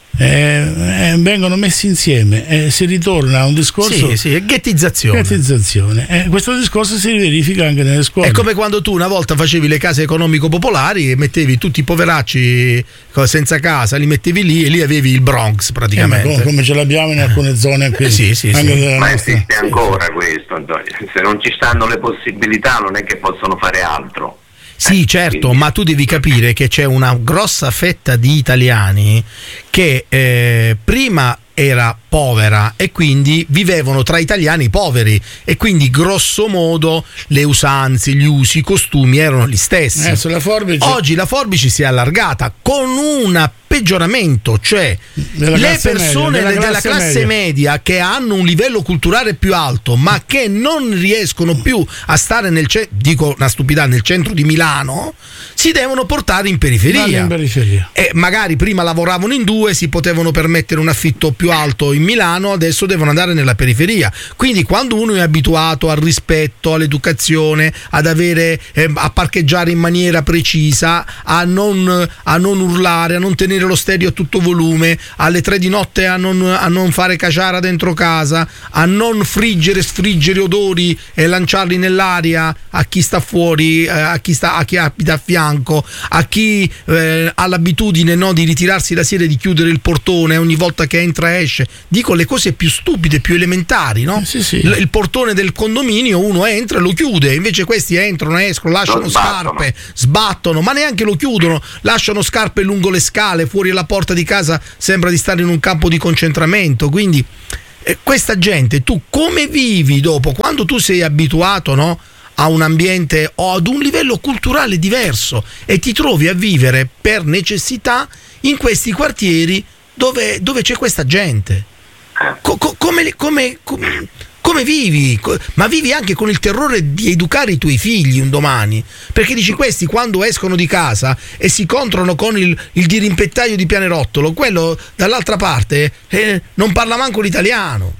[SPEAKER 2] eh, eh, vengono messi insieme e eh, si ritorna a un discorso
[SPEAKER 3] sì, sì, ghettizzazione,
[SPEAKER 2] ghettizzazione. Eh, questo discorso si verifica anche nelle scuole.
[SPEAKER 3] È come quando tu una volta facevi le case economico-popolari e mettevi tutti i poveracci senza casa, li mettevi lì e lì avevi il Bronx praticamente.
[SPEAKER 2] Eh, come, come ce l'abbiamo in alcune zone anche,
[SPEAKER 3] eh, sì, sì,
[SPEAKER 2] anche
[SPEAKER 3] sì.
[SPEAKER 6] Ma esiste ancora questo, Antonio. Se non ci stanno le possibilità non è che possono fare altro.
[SPEAKER 3] Sì, certo, ma tu devi capire che c'è una grossa fetta di italiani che eh, prima era povera e quindi vivevano tra italiani poveri e quindi grosso modo le usanze, gli usi, i costumi erano gli stessi.
[SPEAKER 2] Eh, la forbice...
[SPEAKER 3] Oggi la forbice si è allargata con un peggioramento, cioè
[SPEAKER 2] della
[SPEAKER 3] le persone
[SPEAKER 2] media, della,
[SPEAKER 3] della
[SPEAKER 2] classe,
[SPEAKER 3] classe
[SPEAKER 2] media.
[SPEAKER 3] media che hanno un livello culturale più alto ma che non riescono più a stare nel ce- dico una stupidità nel centro di Milano si devono portare in periferia.
[SPEAKER 2] in periferia.
[SPEAKER 3] E magari prima lavoravano in due, si potevano permettere un affitto più alto in Milano, adesso devono andare nella periferia. Quindi quando uno è abituato al rispetto, all'educazione, ad avere eh, a parcheggiare in maniera precisa, a non, a non urlare, a non tenere lo stereo a tutto volume, alle tre di notte a non, a non fare caciara dentro casa, a non friggere sfriggere odori e lanciarli nell'aria a chi sta fuori, eh, a chi sta a chi abita a fianco, a chi eh, ha l'abitudine, no, di ritirarsi la sera e di chiudere il portone ogni volta che entra e esce. Dico le cose più stupide, più elementari, no?
[SPEAKER 2] Sì, sì.
[SPEAKER 3] L- il portone del condominio, uno entra e lo chiude, invece questi entrano, escono, lasciano scarpe, sbattono, ma neanche lo chiudono, lasciano scarpe lungo le scale, fuori alla porta di casa sembra di stare in un campo di concentramento. Quindi eh, questa gente, tu come vivi dopo, quando tu sei abituato, no, a un ambiente o ad un livello culturale diverso e ti trovi a vivere per necessità in questi quartieri dove, dove c'è questa gente? Co- co- come, come, come, come vivi? Co- ma vivi anche con il terrore di educare i tuoi figli un domani, perché dici, questi quando escono di casa e si incontrano con il, il dirimpettaio di Pianerottolo, quello dall'altra parte eh, non parla manco l'italiano.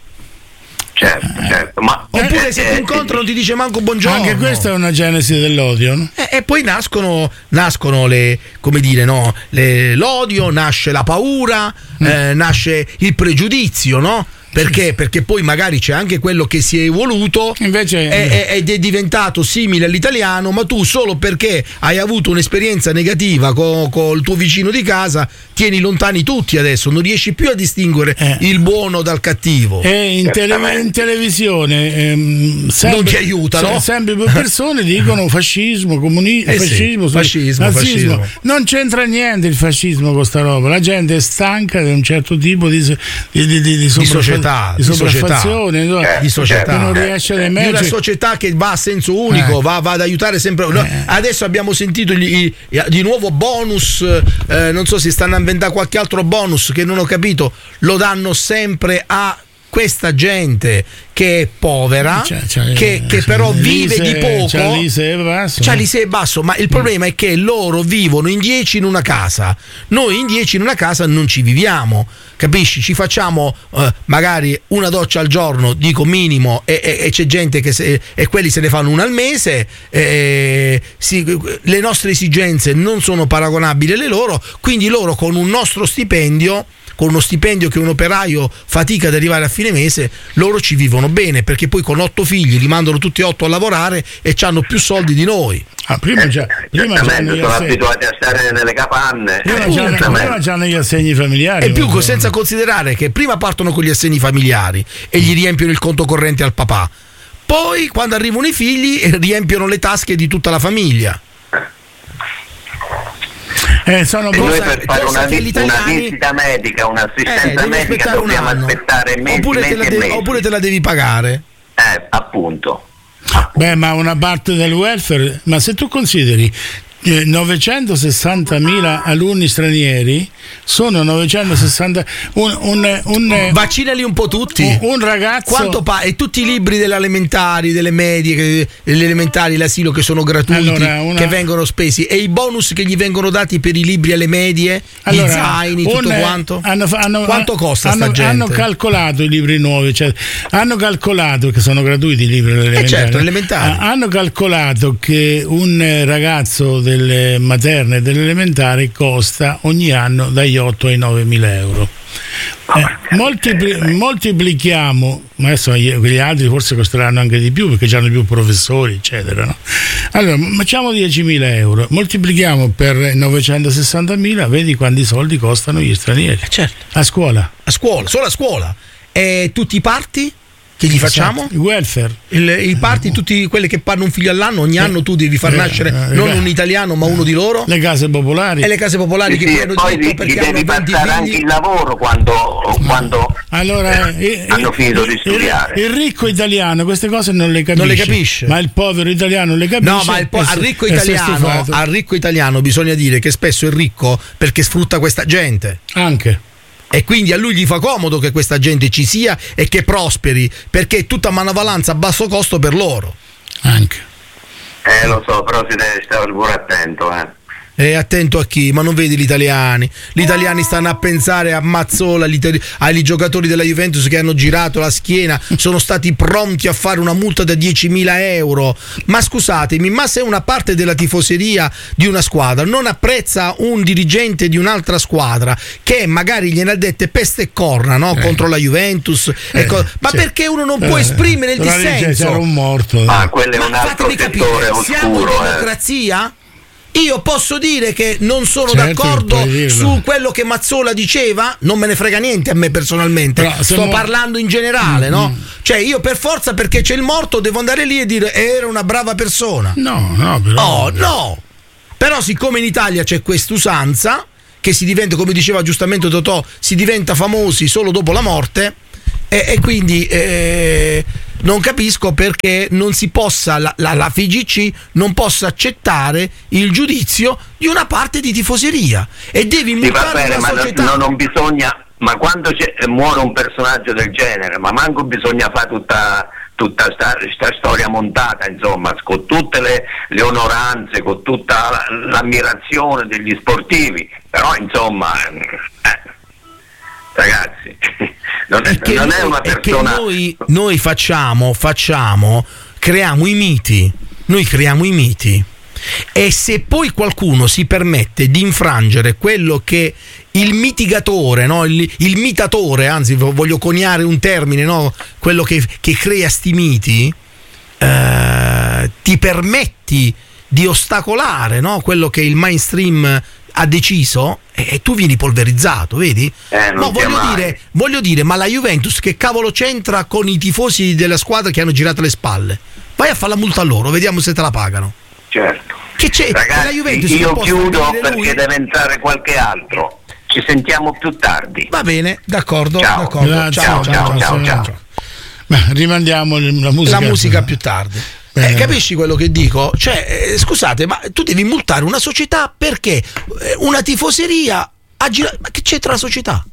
[SPEAKER 6] Certo, certo, ma
[SPEAKER 3] Oppure se ti
[SPEAKER 6] eh,
[SPEAKER 3] incontrano ti dice manco buongiorno.
[SPEAKER 2] Anche questa è una genesi dell'odio, no?
[SPEAKER 3] E, e poi nascono, nascono le, come dire, no, le, l'odio, nasce la paura, mm. eh, nasce il pregiudizio, no? Perché? Perché poi magari c'è anche quello che si è evoluto
[SPEAKER 2] Invece
[SPEAKER 3] è, è, ed è diventato simile all'italiano, ma tu solo perché hai avuto un'esperienza negativa con, con il tuo vicino di casa tieni lontani tutti adesso, non riesci più a distinguere
[SPEAKER 2] eh.
[SPEAKER 3] il buono dal cattivo.
[SPEAKER 2] E in, tele, in televisione ehm, sempre,
[SPEAKER 3] non ti aiutano.
[SPEAKER 2] Se, sempre più persone dicono fascismo, comunismo,
[SPEAKER 3] eh
[SPEAKER 2] fascismo,
[SPEAKER 3] sì, fascismo,
[SPEAKER 2] nazismo.
[SPEAKER 3] fascismo.
[SPEAKER 2] Non c'entra niente il fascismo con sta roba. La gente è stanca di un certo tipo di, di, di, di, di,
[SPEAKER 3] di società,
[SPEAKER 2] di sopraffazione,
[SPEAKER 3] società, di società.
[SPEAKER 2] non riesce ad emergere.
[SPEAKER 3] Di una società che va a senso unico,
[SPEAKER 2] eh.
[SPEAKER 3] va, va ad aiutare sempre. No,
[SPEAKER 2] eh.
[SPEAKER 3] Adesso abbiamo sentito gli, gli, di nuovo bonus, eh, non so se stanno a inventare qualche altro bonus che non ho capito, lo danno sempre a questa gente che è povera, c'è, c'è, che, che c'è però vive
[SPEAKER 2] l'Ise,
[SPEAKER 3] di poco,
[SPEAKER 2] c'è l'Ise e basso,
[SPEAKER 3] c'è l'Ise e basso, ma il problema è che loro vivono in dieci in una casa, noi in dieci in una casa non ci viviamo, capisci? Ci facciamo eh, magari una doccia al giorno, dico minimo, e, e, e c'è gente che se, e quelli se ne fanno una al mese, e, si, le nostre esigenze non sono paragonabili alle loro, quindi loro con un nostro stipendio, con uno stipendio che un operaio fatica ad arrivare a fine mese, loro ci vivono bene, perché poi con otto figli li mandano tutti e otto a lavorare e hanno più soldi di noi.
[SPEAKER 2] Ah, prima già, prima
[SPEAKER 6] certamente sono abituati a stare nelle capanne,
[SPEAKER 2] prima già, prima già negli assegni familiari,
[SPEAKER 3] e più senza considerare che prima partono con gli assegni familiari e gli riempiono il conto corrente al papà, poi quando arrivano i figli riempiono le tasche di tutta la famiglia.
[SPEAKER 2] Eh, sono
[SPEAKER 6] e
[SPEAKER 2] cosa,
[SPEAKER 6] noi per fare una, una visita medica, un'assistenza
[SPEAKER 3] eh,
[SPEAKER 6] medica dobbiamo aspettare mesi,
[SPEAKER 3] oppure,
[SPEAKER 6] mesi
[SPEAKER 3] te la
[SPEAKER 6] e
[SPEAKER 3] devi,
[SPEAKER 6] mesi.
[SPEAKER 3] oppure te la devi pagare.
[SPEAKER 6] Eh, appunto.
[SPEAKER 2] Beh, ma una parte del welfare, ma se tu consideri eh, novecentosessantamila alunni stranieri, sono novecentosessanta un, un, un
[SPEAKER 3] vaccinali un po' tutti.
[SPEAKER 2] Un, un ragazzo.
[SPEAKER 3] Quanto pa- e tutti i libri delle elementari, delle medie, delle elementari, l'asilo che sono gratuiti, allora, una... che vengono spesi, e i bonus che gli vengono dati per i libri alle medie, allora, gli zaini, tutto un, quanto.
[SPEAKER 2] Hanno, hanno,
[SPEAKER 3] quanto costa
[SPEAKER 2] hanno,
[SPEAKER 3] sta gente?
[SPEAKER 2] Hanno calcolato i libri nuovi, cioè, hanno calcolato che sono gratuiti i libri elementari.
[SPEAKER 3] Eh certo, elementari.
[SPEAKER 2] Hanno calcolato che un ragazzo delle materne e delle elementari costa ogni anno dagli otto ai novemila euro. Eh, moltipli- moltiplichiamo, ma adesso gli altri forse costeranno anche di più perché hanno più professori, eccetera, no? Allora facciamo diecimila euro, moltiplichiamo per novecentosessantamila, vedi quanti soldi costano gli stranieri.
[SPEAKER 3] Eh certo.
[SPEAKER 2] A scuola,
[SPEAKER 3] a scuola, solo a scuola. E tutti i parti che gli facciamo?
[SPEAKER 2] Il welfare.
[SPEAKER 3] Il, I parti, tutti quelli che fanno un figlio all'anno, ogni anno tu devi far
[SPEAKER 2] eh,
[SPEAKER 3] nascere
[SPEAKER 2] eh,
[SPEAKER 3] non
[SPEAKER 2] eh,
[SPEAKER 3] un italiano ma uno di loro.
[SPEAKER 2] Le case popolari.
[SPEAKER 3] E le case popolari
[SPEAKER 6] sì,
[SPEAKER 3] che
[SPEAKER 6] sì,
[SPEAKER 3] hanno
[SPEAKER 6] poi
[SPEAKER 3] detto
[SPEAKER 6] gli,
[SPEAKER 3] perché
[SPEAKER 6] gli
[SPEAKER 3] hanno
[SPEAKER 6] devi
[SPEAKER 3] venti
[SPEAKER 6] passare
[SPEAKER 3] figli.
[SPEAKER 6] anche il lavoro quando, quando
[SPEAKER 2] allora,
[SPEAKER 6] eh,
[SPEAKER 2] eh,
[SPEAKER 6] hanno
[SPEAKER 2] eh,
[SPEAKER 6] finito di studiare.
[SPEAKER 2] Il, il ricco italiano queste cose non le capisce.
[SPEAKER 3] Non le capisce.
[SPEAKER 2] Ma il povero italiano le capisce.
[SPEAKER 3] No, ma il po- al, ricco italiano, al ricco italiano bisogna dire che spesso è ricco perché sfrutta questa gente.
[SPEAKER 2] Anche.
[SPEAKER 3] E quindi a lui gli fa comodo che questa gente ci sia e che prosperi, perché è tutta manovalanza a basso costo per loro.
[SPEAKER 2] Anche.
[SPEAKER 6] Eh, lo so, però si deve stare pure attento, eh.
[SPEAKER 3] E attento a chi, ma non vedi gli italiani? Gli italiani stanno a pensare a Mazzola, agli, itali- agli giocatori della Juventus che hanno girato la schiena, sono stati pronti a fare una multa da diecimila euro. Ma scusatemi, ma se una parte della tifoseria di una squadra non apprezza un dirigente di un'altra squadra che magari gliene ha dette peste e corna, no?
[SPEAKER 2] Eh.
[SPEAKER 3] Contro la Juventus,
[SPEAKER 2] Eh,
[SPEAKER 3] ecco, ma
[SPEAKER 2] sì.
[SPEAKER 3] perché uno non può
[SPEAKER 2] Eh,
[SPEAKER 3] esprimere il
[SPEAKER 2] però lì c'è-
[SPEAKER 3] dissenso?
[SPEAKER 2] c'era un morto.
[SPEAKER 6] Ma quello è
[SPEAKER 3] Ma
[SPEAKER 6] un altro
[SPEAKER 3] fatemi capire,
[SPEAKER 6] settore
[SPEAKER 3] siamo in
[SPEAKER 6] oscuro. eh.
[SPEAKER 3] democrazia? Io posso dire che non sono
[SPEAKER 2] Certo,
[SPEAKER 3] d'accordo
[SPEAKER 2] puoi dirlo.
[SPEAKER 3] su quello che Mazzola diceva, non me ne frega niente a me personalmente,
[SPEAKER 2] Però se
[SPEAKER 3] sto
[SPEAKER 2] mo-
[SPEAKER 3] parlando in generale, no?
[SPEAKER 2] Mm.
[SPEAKER 3] Cioè io per forza, perché c'è il morto, devo andare lì e dire era una brava persona.
[SPEAKER 2] No, no, però.
[SPEAKER 3] Oh, no! Però siccome in Italia c'è quest'usanza, che si diventa, come diceva giustamente Totò, si diventa famosi solo dopo la morte, e, e quindi eh, non capisco perché non si possa, la, la, la F I G C non possa accettare il giudizio di una parte di tifoseria e devi
[SPEAKER 6] Sì, va
[SPEAKER 3] multare
[SPEAKER 6] bene,
[SPEAKER 3] una
[SPEAKER 6] ma
[SPEAKER 3] società.
[SPEAKER 6] non, non bisogna, ma quando c'è- muore un personaggio del genere, ma manco bisogna fare tutta tutta sta, sta storia montata, insomma, con tutte le, le onoranze, con tutta la- l'ammirazione degli sportivi, però insomma, eh, ragazzi, non è,
[SPEAKER 3] che
[SPEAKER 6] non
[SPEAKER 3] noi,
[SPEAKER 6] è una
[SPEAKER 3] è
[SPEAKER 6] persona.
[SPEAKER 3] che noi, noi facciamo, facciamo, creiamo i miti, noi creiamo i miti. E se poi qualcuno si permette di infrangere quello che il mitigatore, no? il, il mitatore, anzi voglio coniare un termine, no? Quello che, che crea sti miti, eh, ti permetti di ostacolare, no? Quello che il mainstream ha deciso, e tu vieni polverizzato, vedi?
[SPEAKER 6] Eh, non
[SPEAKER 3] No,
[SPEAKER 6] sia
[SPEAKER 3] voglio
[SPEAKER 6] mai.
[SPEAKER 3] dire, voglio dire, ma la Juventus che cavolo c'entra con i tifosi della squadra che hanno girato le spalle? Vai a fare la multa a loro, vediamo se te la pagano.
[SPEAKER 6] Certo.
[SPEAKER 3] Che c'è?
[SPEAKER 6] Ragazzi,
[SPEAKER 3] la Juventus
[SPEAKER 6] io
[SPEAKER 3] non può
[SPEAKER 6] chiudo
[SPEAKER 3] stabilire
[SPEAKER 6] perché
[SPEAKER 3] lui?
[SPEAKER 6] deve entrare qualche altro. Ci sentiamo più tardi.
[SPEAKER 3] Va bene, d'accordo,
[SPEAKER 6] Ciao.
[SPEAKER 3] d'accordo.
[SPEAKER 2] Grazie,
[SPEAKER 6] ciao, ciao, ciao, ciao.
[SPEAKER 2] Ma rimandiamo il- la musica.
[SPEAKER 3] La musica più tardi.
[SPEAKER 2] Bene.
[SPEAKER 3] Eh, capisci quello che dico? Cioè, eh, scusate, ma tu devi multare una società perché eh, una tifoseria ha girato. Ma che c'entra la società?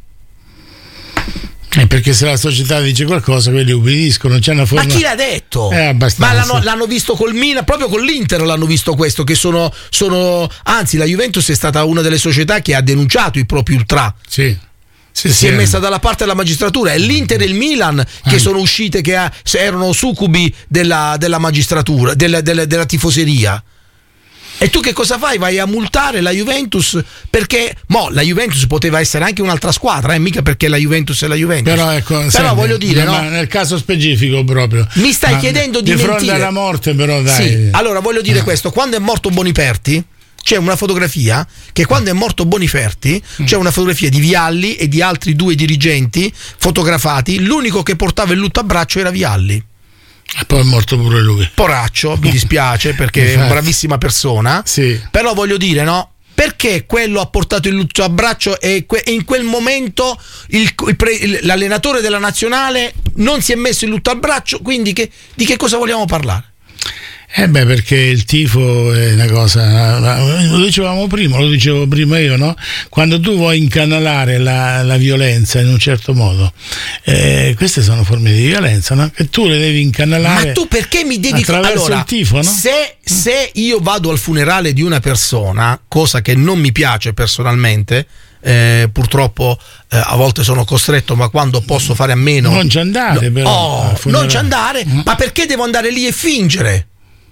[SPEAKER 2] Eh, perché se la società dice qualcosa, quelli ubbidiscono. C'è una forma...
[SPEAKER 3] Ma chi l'ha detto?
[SPEAKER 2] Eh, abbastanza.
[SPEAKER 3] Ma l'hanno, l'hanno visto col Milan, proprio con l'Inter l'hanno visto questo, che sono, sono. Anzi, la Juventus è stata una delle società che ha denunciato i propri ultra.
[SPEAKER 2] Sì. Sì,
[SPEAKER 3] Si
[SPEAKER 2] sì,
[SPEAKER 3] è messa dalla parte della magistratura. È l'Inter e il Milan che
[SPEAKER 2] Ah.
[SPEAKER 3] sono uscite, che ha- se erano succubi della, della magistratura, della, della- della tifoseria. E tu che cosa fai? Vai a multare la Juventus perché mo, la Juventus poteva essere anche un'altra squadra, eh? Mica perché la Juventus è la Juventus.
[SPEAKER 2] Però, ecco,
[SPEAKER 3] Però
[SPEAKER 2] senti,
[SPEAKER 3] voglio dire,
[SPEAKER 2] ma
[SPEAKER 3] no?
[SPEAKER 2] nel caso specifico proprio.
[SPEAKER 3] Mi stai
[SPEAKER 2] Ma
[SPEAKER 3] chiedendo di
[SPEAKER 2] di fronte
[SPEAKER 3] mentire.
[SPEAKER 2] alla morte, però dai.
[SPEAKER 3] Sì, allora voglio dire
[SPEAKER 2] Eh.
[SPEAKER 3] questo: quando è morto Boniperti, c'è una fotografia che quando è morto Boniperti c'è una fotografia di Vialli e di altri due dirigenti fotografati. L'unico che portava il lutto a braccio era Vialli.
[SPEAKER 2] E poi è morto pure lui.
[SPEAKER 3] Poraccio, mi dispiace perché è una
[SPEAKER 2] Infatti.
[SPEAKER 3] bravissima persona.
[SPEAKER 2] Sì.
[SPEAKER 3] Però voglio dire, no? Perché quello ha portato il lutto a braccio e que- e in quel momento il- il pre- il- l'allenatore della nazionale non si è messo il lutto al braccio? Quindi che- di che cosa vogliamo parlare?
[SPEAKER 2] Eh beh, perché il tifo è una cosa, lo dicevamo prima, lo dicevo prima io, no? Quando tu vuoi incanalare la, la violenza in un certo modo, eh, queste sono forme di violenza, no? Che tu le devi incanalare.
[SPEAKER 3] Ma tu perché mi devi
[SPEAKER 2] attraverso
[SPEAKER 3] allora,
[SPEAKER 2] il tifo, no?
[SPEAKER 3] Se, se io vado al funerale di una persona, cosa che non mi piace personalmente, eh, purtroppo eh, a volte sono costretto, ma quando posso fare a meno
[SPEAKER 2] Non ci andare,
[SPEAKER 3] no,
[SPEAKER 2] però,
[SPEAKER 3] oh,
[SPEAKER 2] al funerale.
[SPEAKER 3] non ci andare,
[SPEAKER 2] Mm.
[SPEAKER 3] ma perché devo andare lì e fingere?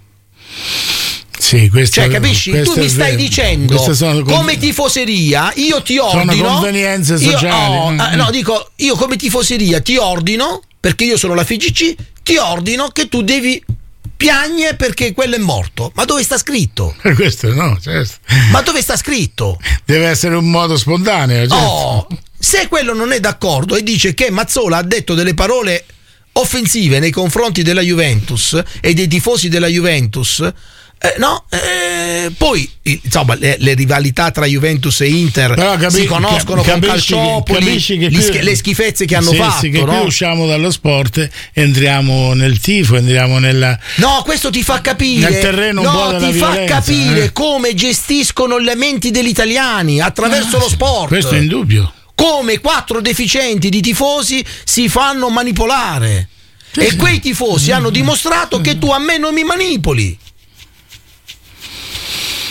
[SPEAKER 2] Sì, questo,
[SPEAKER 3] Cioè, capisci?
[SPEAKER 2] questo
[SPEAKER 3] Tu mi
[SPEAKER 2] è
[SPEAKER 3] stai
[SPEAKER 2] vero.
[SPEAKER 3] dicendo,
[SPEAKER 2] Queste sono con-
[SPEAKER 3] come tifoseria, io ti
[SPEAKER 2] Sono
[SPEAKER 3] ordino.
[SPEAKER 2] convenienze
[SPEAKER 3] io-
[SPEAKER 2] sociali.
[SPEAKER 3] oh,
[SPEAKER 2] Mm.
[SPEAKER 3] eh, no, dico, io come tifoseria ti ordino, perché io sono la F I G C, ti ordino che tu devi piagne perché quello è morto. Ma dove sta scritto?
[SPEAKER 2] Questo no, certo.
[SPEAKER 3] Ma dove sta scritto?
[SPEAKER 2] Deve essere un modo spontaneo, certo.
[SPEAKER 3] Oh, se quello non è d'accordo e dice che Mazzola ha detto delle parole offensive nei confronti della Juventus e dei tifosi della Juventus, eh, no, eh, poi il- insomma le, le rivalità tra Juventus e Inter
[SPEAKER 2] Però capi-
[SPEAKER 3] si conoscono
[SPEAKER 2] cap-
[SPEAKER 3] con
[SPEAKER 2] capisci che-
[SPEAKER 3] Calciopoli,
[SPEAKER 2] capisci che
[SPEAKER 3] gli
[SPEAKER 2] qui-
[SPEAKER 3] sch- le schifezze che hanno
[SPEAKER 2] Sì,
[SPEAKER 3] fatto,
[SPEAKER 2] sì, che
[SPEAKER 3] no?
[SPEAKER 2] qui usciamo dallo sport e entriamo nel tifo, entriamo nella...
[SPEAKER 3] No, questo ti fa capire.
[SPEAKER 2] Nel terreno un
[SPEAKER 3] no,
[SPEAKER 2] po' della
[SPEAKER 3] ti fa
[SPEAKER 2] violenza,
[SPEAKER 3] capire
[SPEAKER 2] eh.
[SPEAKER 3] come gestiscono le menti degli italiani attraverso
[SPEAKER 2] Ah,
[SPEAKER 3] lo sport.
[SPEAKER 2] Questo è indubbio.
[SPEAKER 3] Come quattro deficienti di tifosi si fanno manipolare.
[SPEAKER 2] Sì,
[SPEAKER 3] e
[SPEAKER 2] sì.
[SPEAKER 3] quei tifosi hanno dimostrato che tu a me non mi manipoli.
[SPEAKER 2] Beh,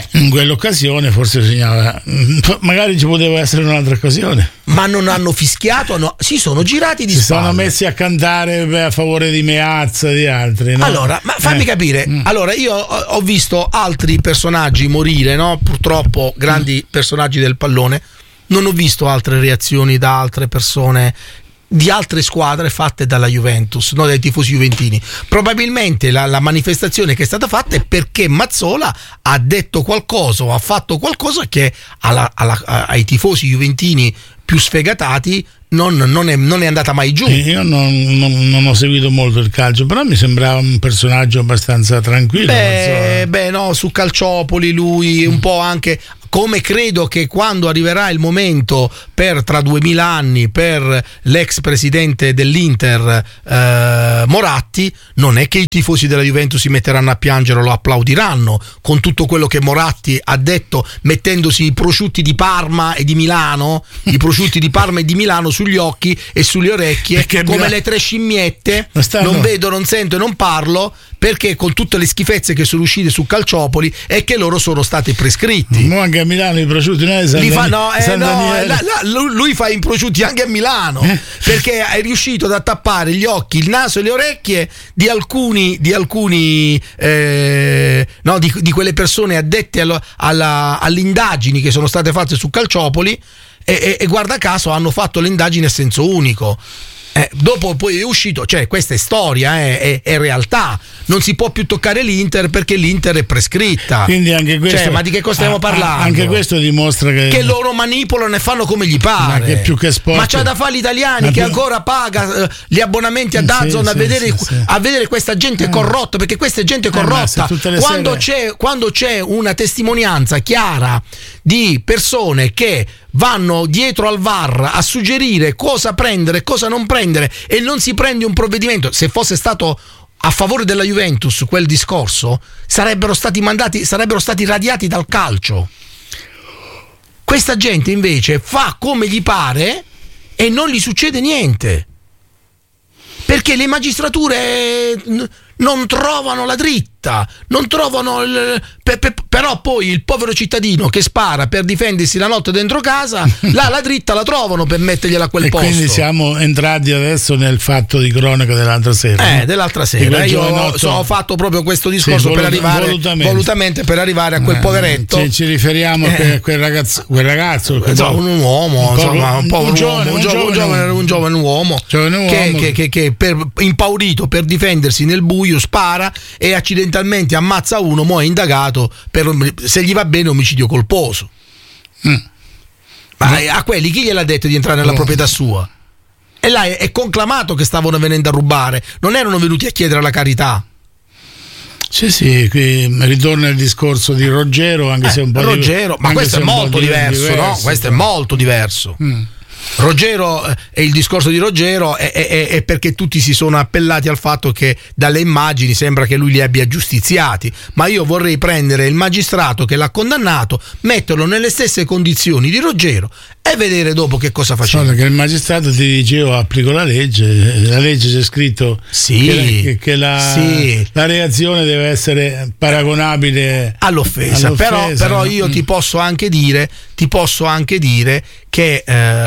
[SPEAKER 2] in quell'occasione forse bisognava, magari ci poteva essere un'altra occasione.
[SPEAKER 3] Ma non hanno fischiato, no, si sono girati di
[SPEAKER 2] si
[SPEAKER 3] spalle.
[SPEAKER 2] sono messi a cantare a favore di Meazza, di altri, no?
[SPEAKER 3] Allora, ma fammi
[SPEAKER 2] eh.
[SPEAKER 3] capire,
[SPEAKER 2] mm.
[SPEAKER 3] allora io ho visto altri personaggi morire, no? Purtroppo grandi mm. personaggi del pallone, non ho visto altre reazioni da altre persone di altre squadre fatte dalla Juventus, no, dai tifosi juventini. Probabilmente la, la manifestazione che è stata fatta è perché Mazzola ha detto qualcosa o ha fatto qualcosa che alla, alla, ai tifosi juventini più sfegatati non, non, è, non è andata mai giù.
[SPEAKER 2] Io non, non, non ho seguito molto il calcio, però mi sembrava un personaggio abbastanza tranquillo.
[SPEAKER 3] Beh, beh no, su Calciopoli lui un po' anche, come credo che quando arriverà il momento per tra duemila anni per l'ex presidente dell'Inter eh, Moratti, non è che i tifosi della Juventus si metteranno a piangere o lo applaudiranno con tutto quello che Moratti ha detto, mettendosi i prosciutti di Parma e di Milano, i prosciutti di Parma e di Milano sugli occhi e sulle orecchie, perché come Milano... le tre scimmiette, stanno... non vedo, non sento e non parlo, perché con tutte le schifezze che sono uscite su Calciopoli e che loro sono stati prescritti.
[SPEAKER 2] Ma anche a Milano i prosciutti non è San
[SPEAKER 3] Li fa,
[SPEAKER 2] Dani-
[SPEAKER 3] no, eh,
[SPEAKER 2] San
[SPEAKER 3] no
[SPEAKER 2] Daniele.
[SPEAKER 3] la, la, lui fa i prosciutti anche a Milano
[SPEAKER 2] eh?
[SPEAKER 3] perché è riuscito ad tappare gli occhi, il naso e le orecchie di alcuni di alcuni eh, no, di, di quelle persone addette allo, alla, alle indagini che sono state fatte su Calciopoli e, e, e guarda caso hanno fatto le indagini a senso unico. Eh, dopo poi è uscito, cioè questa è storia, eh, è, è realtà, non si può più toccare l'Inter perché l'Inter è prescritta.
[SPEAKER 2] Quindi anche questo,
[SPEAKER 3] cioè, ma di che cosa stiamo
[SPEAKER 2] ah,
[SPEAKER 3] parlando?
[SPEAKER 2] Anche questo dimostra che,
[SPEAKER 3] che loro manipolano e fanno come gli pare.
[SPEAKER 2] Ma che più che sport,
[SPEAKER 3] ma c'ha da fare gli italiani
[SPEAKER 2] ma
[SPEAKER 3] che
[SPEAKER 2] più...
[SPEAKER 3] ancora paga uh, gli abbonamenti a Dazon sì, a,
[SPEAKER 2] sì,
[SPEAKER 3] vedere,
[SPEAKER 2] sì, sì.
[SPEAKER 3] a vedere questa gente eh. corrotta, perché questa è gente corrotta.
[SPEAKER 2] Eh,
[SPEAKER 3] quando,
[SPEAKER 2] sere...
[SPEAKER 3] c'è, quando c'è una testimonianza chiara di persone che vanno dietro al V A R a suggerire cosa prendere e cosa non prendere e non si prende un provvedimento, se fosse stato a favore della Juventus quel discorso sarebbero stati mandati, sarebbero stati radiati dal calcio. Questa gente invece fa come gli pare e non gli succede niente perché le magistrature non trovano la dritta, non trovano il, per, per, però poi il povero cittadino che spara per difendersi la notte dentro casa, là la dritta la trovano per mettergliela a quel
[SPEAKER 2] e
[SPEAKER 3] posto.
[SPEAKER 2] Quindi siamo entrati adesso nel fatto di cronaca dell'altra sera.
[SPEAKER 3] Eh, dell'altra sera. Io ho, so, ho fatto proprio questo discorso sì,
[SPEAKER 2] volut-
[SPEAKER 3] per arrivare
[SPEAKER 2] volutamente.
[SPEAKER 3] volutamente per arrivare a quel
[SPEAKER 2] eh,
[SPEAKER 3] poveretto.
[SPEAKER 2] Ci, ci riferiamo eh. a quel ragazzo, quel ragazzo
[SPEAKER 3] quel so, un uomo, un, insomma, un, po- un, giovane, un, giovane, un, giovane, un giovane uomo,
[SPEAKER 2] giovane uomo.
[SPEAKER 3] che, che, che, che per, impaurito per difendersi nel buio spara e accidentalmente ammazza uno, mo' è indagato per, se gli va bene, omicidio colposo. Mm. Ma no. A quelli chi gliel'ha detto di entrare nella oh. proprietà sua? E là è, è conclamato che stavano venendo a rubare, non erano venuti a chiedere la carità.
[SPEAKER 2] Sì, sì, qui ritorna il discorso di Ruggero, anche
[SPEAKER 3] eh,
[SPEAKER 2] se un po'
[SPEAKER 3] Ruggero,
[SPEAKER 2] di,
[SPEAKER 3] ma questo è molto diverso, diverso, no? Questo è molto diverso. Mm. Ruggero e il discorso di Ruggero è, è, è perché tutti si sono appellati al fatto che dalle immagini sembra che lui li abbia giustiziati, ma io vorrei prendere il magistrato che l'ha condannato, metterlo nelle stesse condizioni di Ruggero e vedere dopo che cosa faceva.
[SPEAKER 2] So, perché il magistrato ti dicevo applico la legge, la legge c'è scritto
[SPEAKER 3] sì,
[SPEAKER 2] che, che la, sì. la reazione deve essere paragonabile
[SPEAKER 3] all'offesa, all'offesa però, però io mm. ti posso anche dire ti posso anche dire che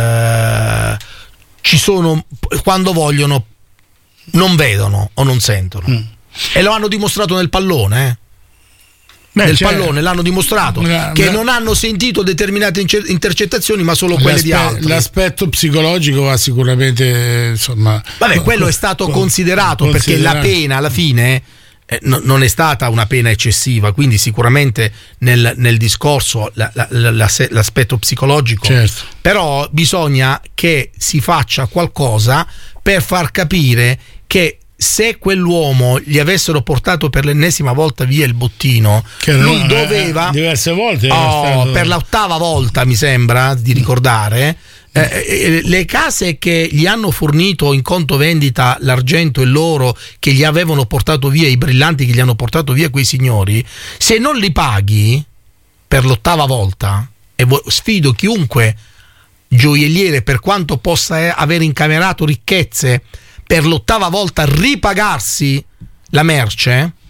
[SPEAKER 3] eh, ci sono, quando vogliono non vedono o non sentono mm. e lo hanno dimostrato nel pallone eh. Beh, nel pallone l'hanno dimostrato la, che la, non hanno sentito determinate incer- intercettazioni ma solo quelle di altri.
[SPEAKER 2] L'aspetto psicologico va sicuramente, insomma,
[SPEAKER 3] vabbè, quello è stato con, considerato, considerato perché la pena alla fine eh, no, non è stata una pena eccessiva, quindi sicuramente nel, nel discorso la, la, la, la, l'aspetto psicologico,
[SPEAKER 2] certo.
[SPEAKER 3] Però bisogna che si faccia qualcosa per far capire che se quell'uomo gli avessero portato per l'ennesima volta via il bottino, che lui non, doveva
[SPEAKER 2] eh, diverse volte
[SPEAKER 3] oh,
[SPEAKER 2] stato...
[SPEAKER 3] per l'ottava volta mi sembra di ricordare eh, eh, le case che gli hanno fornito in conto vendita l'argento e l'oro che gli avevano portato via, i brillanti che gli hanno portato via quei signori, se non li paghi per l'ottava volta, e sfido chiunque gioielliere, per quanto possa aver incamerato ricchezze, per l'ottava volta ripagarsi la merce,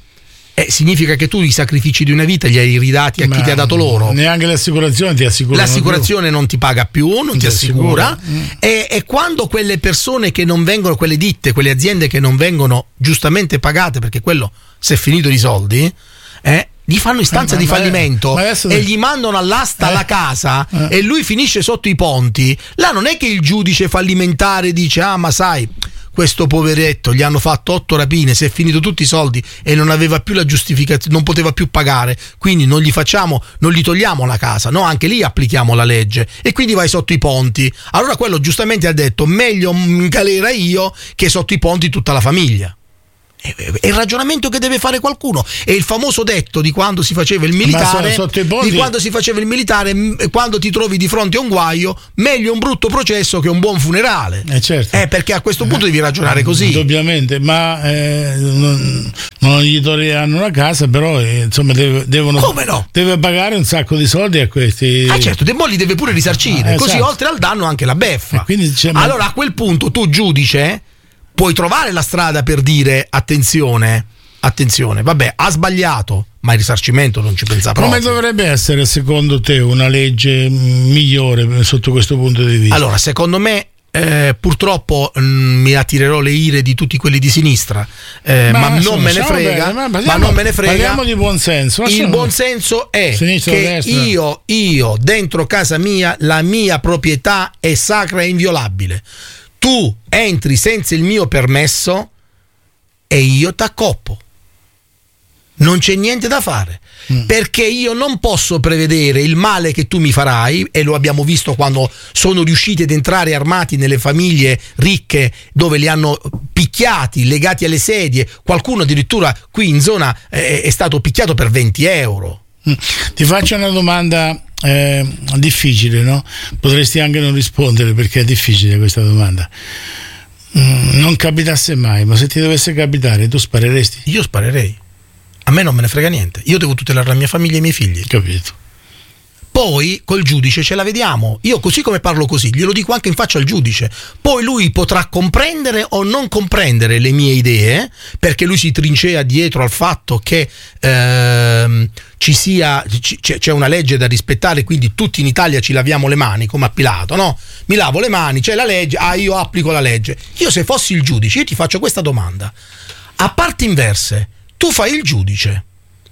[SPEAKER 3] Eh, significa che tu i sacrifici di una vita li hai ridati a
[SPEAKER 2] Ma
[SPEAKER 3] chi ti ha dato loro.
[SPEAKER 2] Neanche l'assicurazione ti assicura.
[SPEAKER 3] L'assicurazione non ti paga più, non, non ti, ti assicura. assicura. Mm. E, e quando quelle persone che non vengono, quelle ditte, quelle aziende che non vengono giustamente pagate, perché quello si è finito di soldi, eh, gli fanno istanza eh, di fallimento è, e gli mandano all'asta eh, la casa eh. e lui finisce sotto i ponti, là non è che il giudice fallimentare dice ah ma sai questo poveretto gli hanno fatto otto rapine, si è finito tutti i soldi e non aveva più la giustificazione, non poteva più pagare, quindi non gli facciamo, non gli togliamo la casa, no, anche lì applichiamo la legge e quindi vai sotto i ponti. Allora quello giustamente ha detto meglio in galera io che sotto i ponti tutta la famiglia. È il ragionamento che deve fare qualcuno. È il famoso detto di quando si faceva il militare, di quando si faceva il militare, quando ti trovi di fronte a un guaio, meglio un brutto processo che un buon funerale.
[SPEAKER 2] Eh certo.
[SPEAKER 3] Eh, perché a questo punto devi ragionare così.
[SPEAKER 2] Indubbiamente, ma eh, non, non gli toglieranno la casa, però eh, insomma deve, devono,
[SPEAKER 3] come no?
[SPEAKER 2] Deve pagare un sacco di soldi a questi.
[SPEAKER 3] Ah certo, De Molli deve pure risarcire, eh, così esatto. Oltre al danno anche la beffa. Allora a quel punto tu giudice puoi trovare la strada per dire attenzione, attenzione, vabbè, ha sbagliato, ma il risarcimento non ci pensa proprio.
[SPEAKER 2] Come dovrebbe essere secondo te una legge migliore sotto questo punto di vista?
[SPEAKER 3] Allora, secondo me eh, purtroppo mh, mi attirerò le ire di tutti quelli di sinistra, eh, ma, ma non me ne frega, bene, ma, parliamo, ma non me ne frega.
[SPEAKER 2] Parliamo di buon senso.
[SPEAKER 3] Il buon senso è sinistra, che io, io dentro casa mia, la mia proprietà è sacra e inviolabile. Tu entri senza il mio permesso e io t'accoppo. Non c'è niente da fare, mm. perché io non posso prevedere il male che tu mi farai, e lo abbiamo visto quando sono riusciti ad entrare armati nelle famiglie ricche dove li hanno picchiati, legati alle sedie. Qualcuno addirittura qui in zona è, è stato picchiato per venti euro.
[SPEAKER 2] Mm. Ti faccio una domanda Eh, difficile, no? Potresti anche non rispondere perché è difficile questa domanda. Mm, non capitasse mai, ma se ti dovesse capitare, tu spareresti?
[SPEAKER 3] Io sparerei. A me non me ne frega niente. Io devo tutelare la mia famiglia e i miei figli.
[SPEAKER 2] Capito.
[SPEAKER 3] Poi col giudice ce la vediamo. Io così come parlo così, glielo dico anche in faccia al giudice. Poi lui potrà comprendere o non comprendere le mie idee, perché lui si trincea dietro al fatto che ehm, ci sia c- c'è una legge da rispettare, quindi tutti in Italia ci laviamo le mani come a Pilato, no? Mi lavo le mani, c'è la legge, ah io applico la legge. Io se fossi il giudice, io ti faccio questa domanda. A parti inverse, tu fai il giudice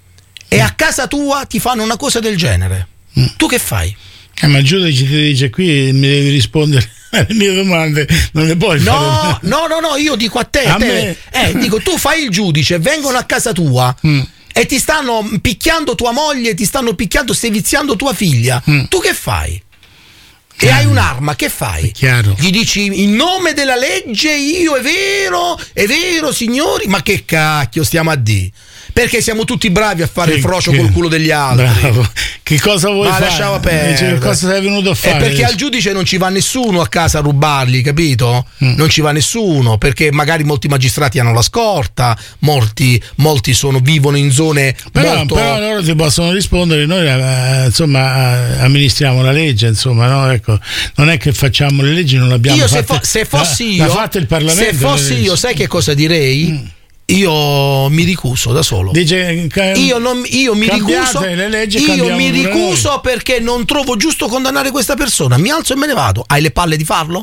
[SPEAKER 3] e a casa tua ti fanno una cosa del genere. Mm. Tu che fai?
[SPEAKER 2] Eh, ma il giudice ti dice qui mi devi rispondere alle mie domande, non le puoi
[SPEAKER 3] no,
[SPEAKER 2] fare.
[SPEAKER 3] No, no, no, io dico a te,
[SPEAKER 2] a
[SPEAKER 3] te
[SPEAKER 2] me...
[SPEAKER 3] eh, dico tu fai il giudice, vengono a casa tua mm. e ti stanno picchiando tua moglie, ti stanno picchiando, seviziando tua figlia. Mm. Tu che fai? E hai un'arma, che fai?
[SPEAKER 2] Chiaro.
[SPEAKER 3] Gli dici in nome della legge io è vero, è vero signori, ma che cacchio stiamo a dire? Perché siamo tutti bravi a fare che, il frocio che, col culo degli altri.
[SPEAKER 2] Bravo. Che cosa vuoi
[SPEAKER 3] ma
[SPEAKER 2] fare?
[SPEAKER 3] Ma lasciava perdere.
[SPEAKER 2] Cioè, cosa sei venuto a fare?
[SPEAKER 3] È perché al giudice non ci va nessuno a casa a rubarli, capito? Mm. Non ci va nessuno, perché magari molti magistrati hanno la scorta, molti, molti sono, vivono in zone
[SPEAKER 2] però,
[SPEAKER 3] molto...
[SPEAKER 2] Però loro ti possono rispondere, noi eh, insomma amministriamo la legge, insomma, no? Ecco, non è che facciamo le leggi, non l'abbiamo
[SPEAKER 3] io
[SPEAKER 2] fatte.
[SPEAKER 3] Se, fo- se fossi io,
[SPEAKER 2] l'ha fatto il Parlamento.
[SPEAKER 3] Se fossi io, sai che cosa direi? Mm. Io mi ricuso da solo.
[SPEAKER 2] Dice, ca-
[SPEAKER 3] io, non, io mi ricuso.
[SPEAKER 2] Le leggi,
[SPEAKER 3] io mi ricuso perché non trovo giusto condannare questa persona. Mi alzo e me ne vado. Hai le palle di farlo?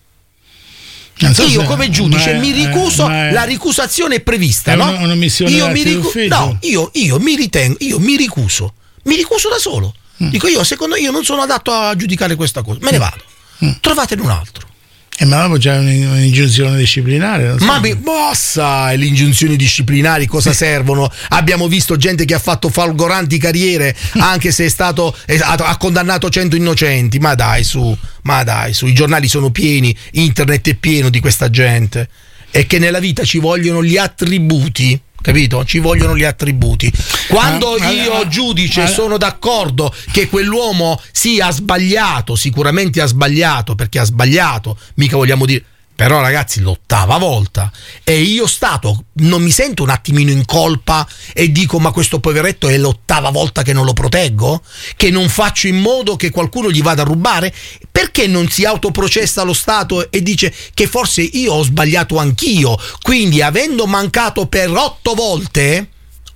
[SPEAKER 3] So io se, come giudice è, mi ricuso. È, la ricusazione è prevista,
[SPEAKER 2] è
[SPEAKER 3] no?
[SPEAKER 2] Una, una missione
[SPEAKER 3] io mi ricu- no, io, io mi ritengo, io mi ricuso. Mi ricuso da solo. Mm. Dico io, secondo io non sono adatto a giudicare questa cosa. Me ne vado. Mm. Trovatene un altro.
[SPEAKER 2] Eh, ma dopo c'è un'ingiunzione disciplinare, non so.
[SPEAKER 3] Ma mi, mossa, le ingiunzioni disciplinari cosa servono? Abbiamo visto gente che ha fatto folgoranti carriere anche se è stato ha condannato cento innocenti. Ma dai su, ma dai su, i giornali sono pieni, internet è pieno di questa gente. E che nella vita ci vogliono gli attributi, capito? Ci vogliono gli attributi. Quando ah, io ah, giudice ah, sono d'accordo che quell'uomo sia sbagliato, sicuramente ha sbagliato, perché ha sbagliato, mica vogliamo dire, però ragazzi l'ottava volta, e io stato non mi sento un attimino in colpa e dico ma questo poveretto è l'ottava volta che non lo proteggo, che non faccio in modo che qualcuno gli vada a rubare? Perché non si autoprocessa lo Stato e dice che forse io ho sbagliato anch'io, quindi avendo mancato per otto volte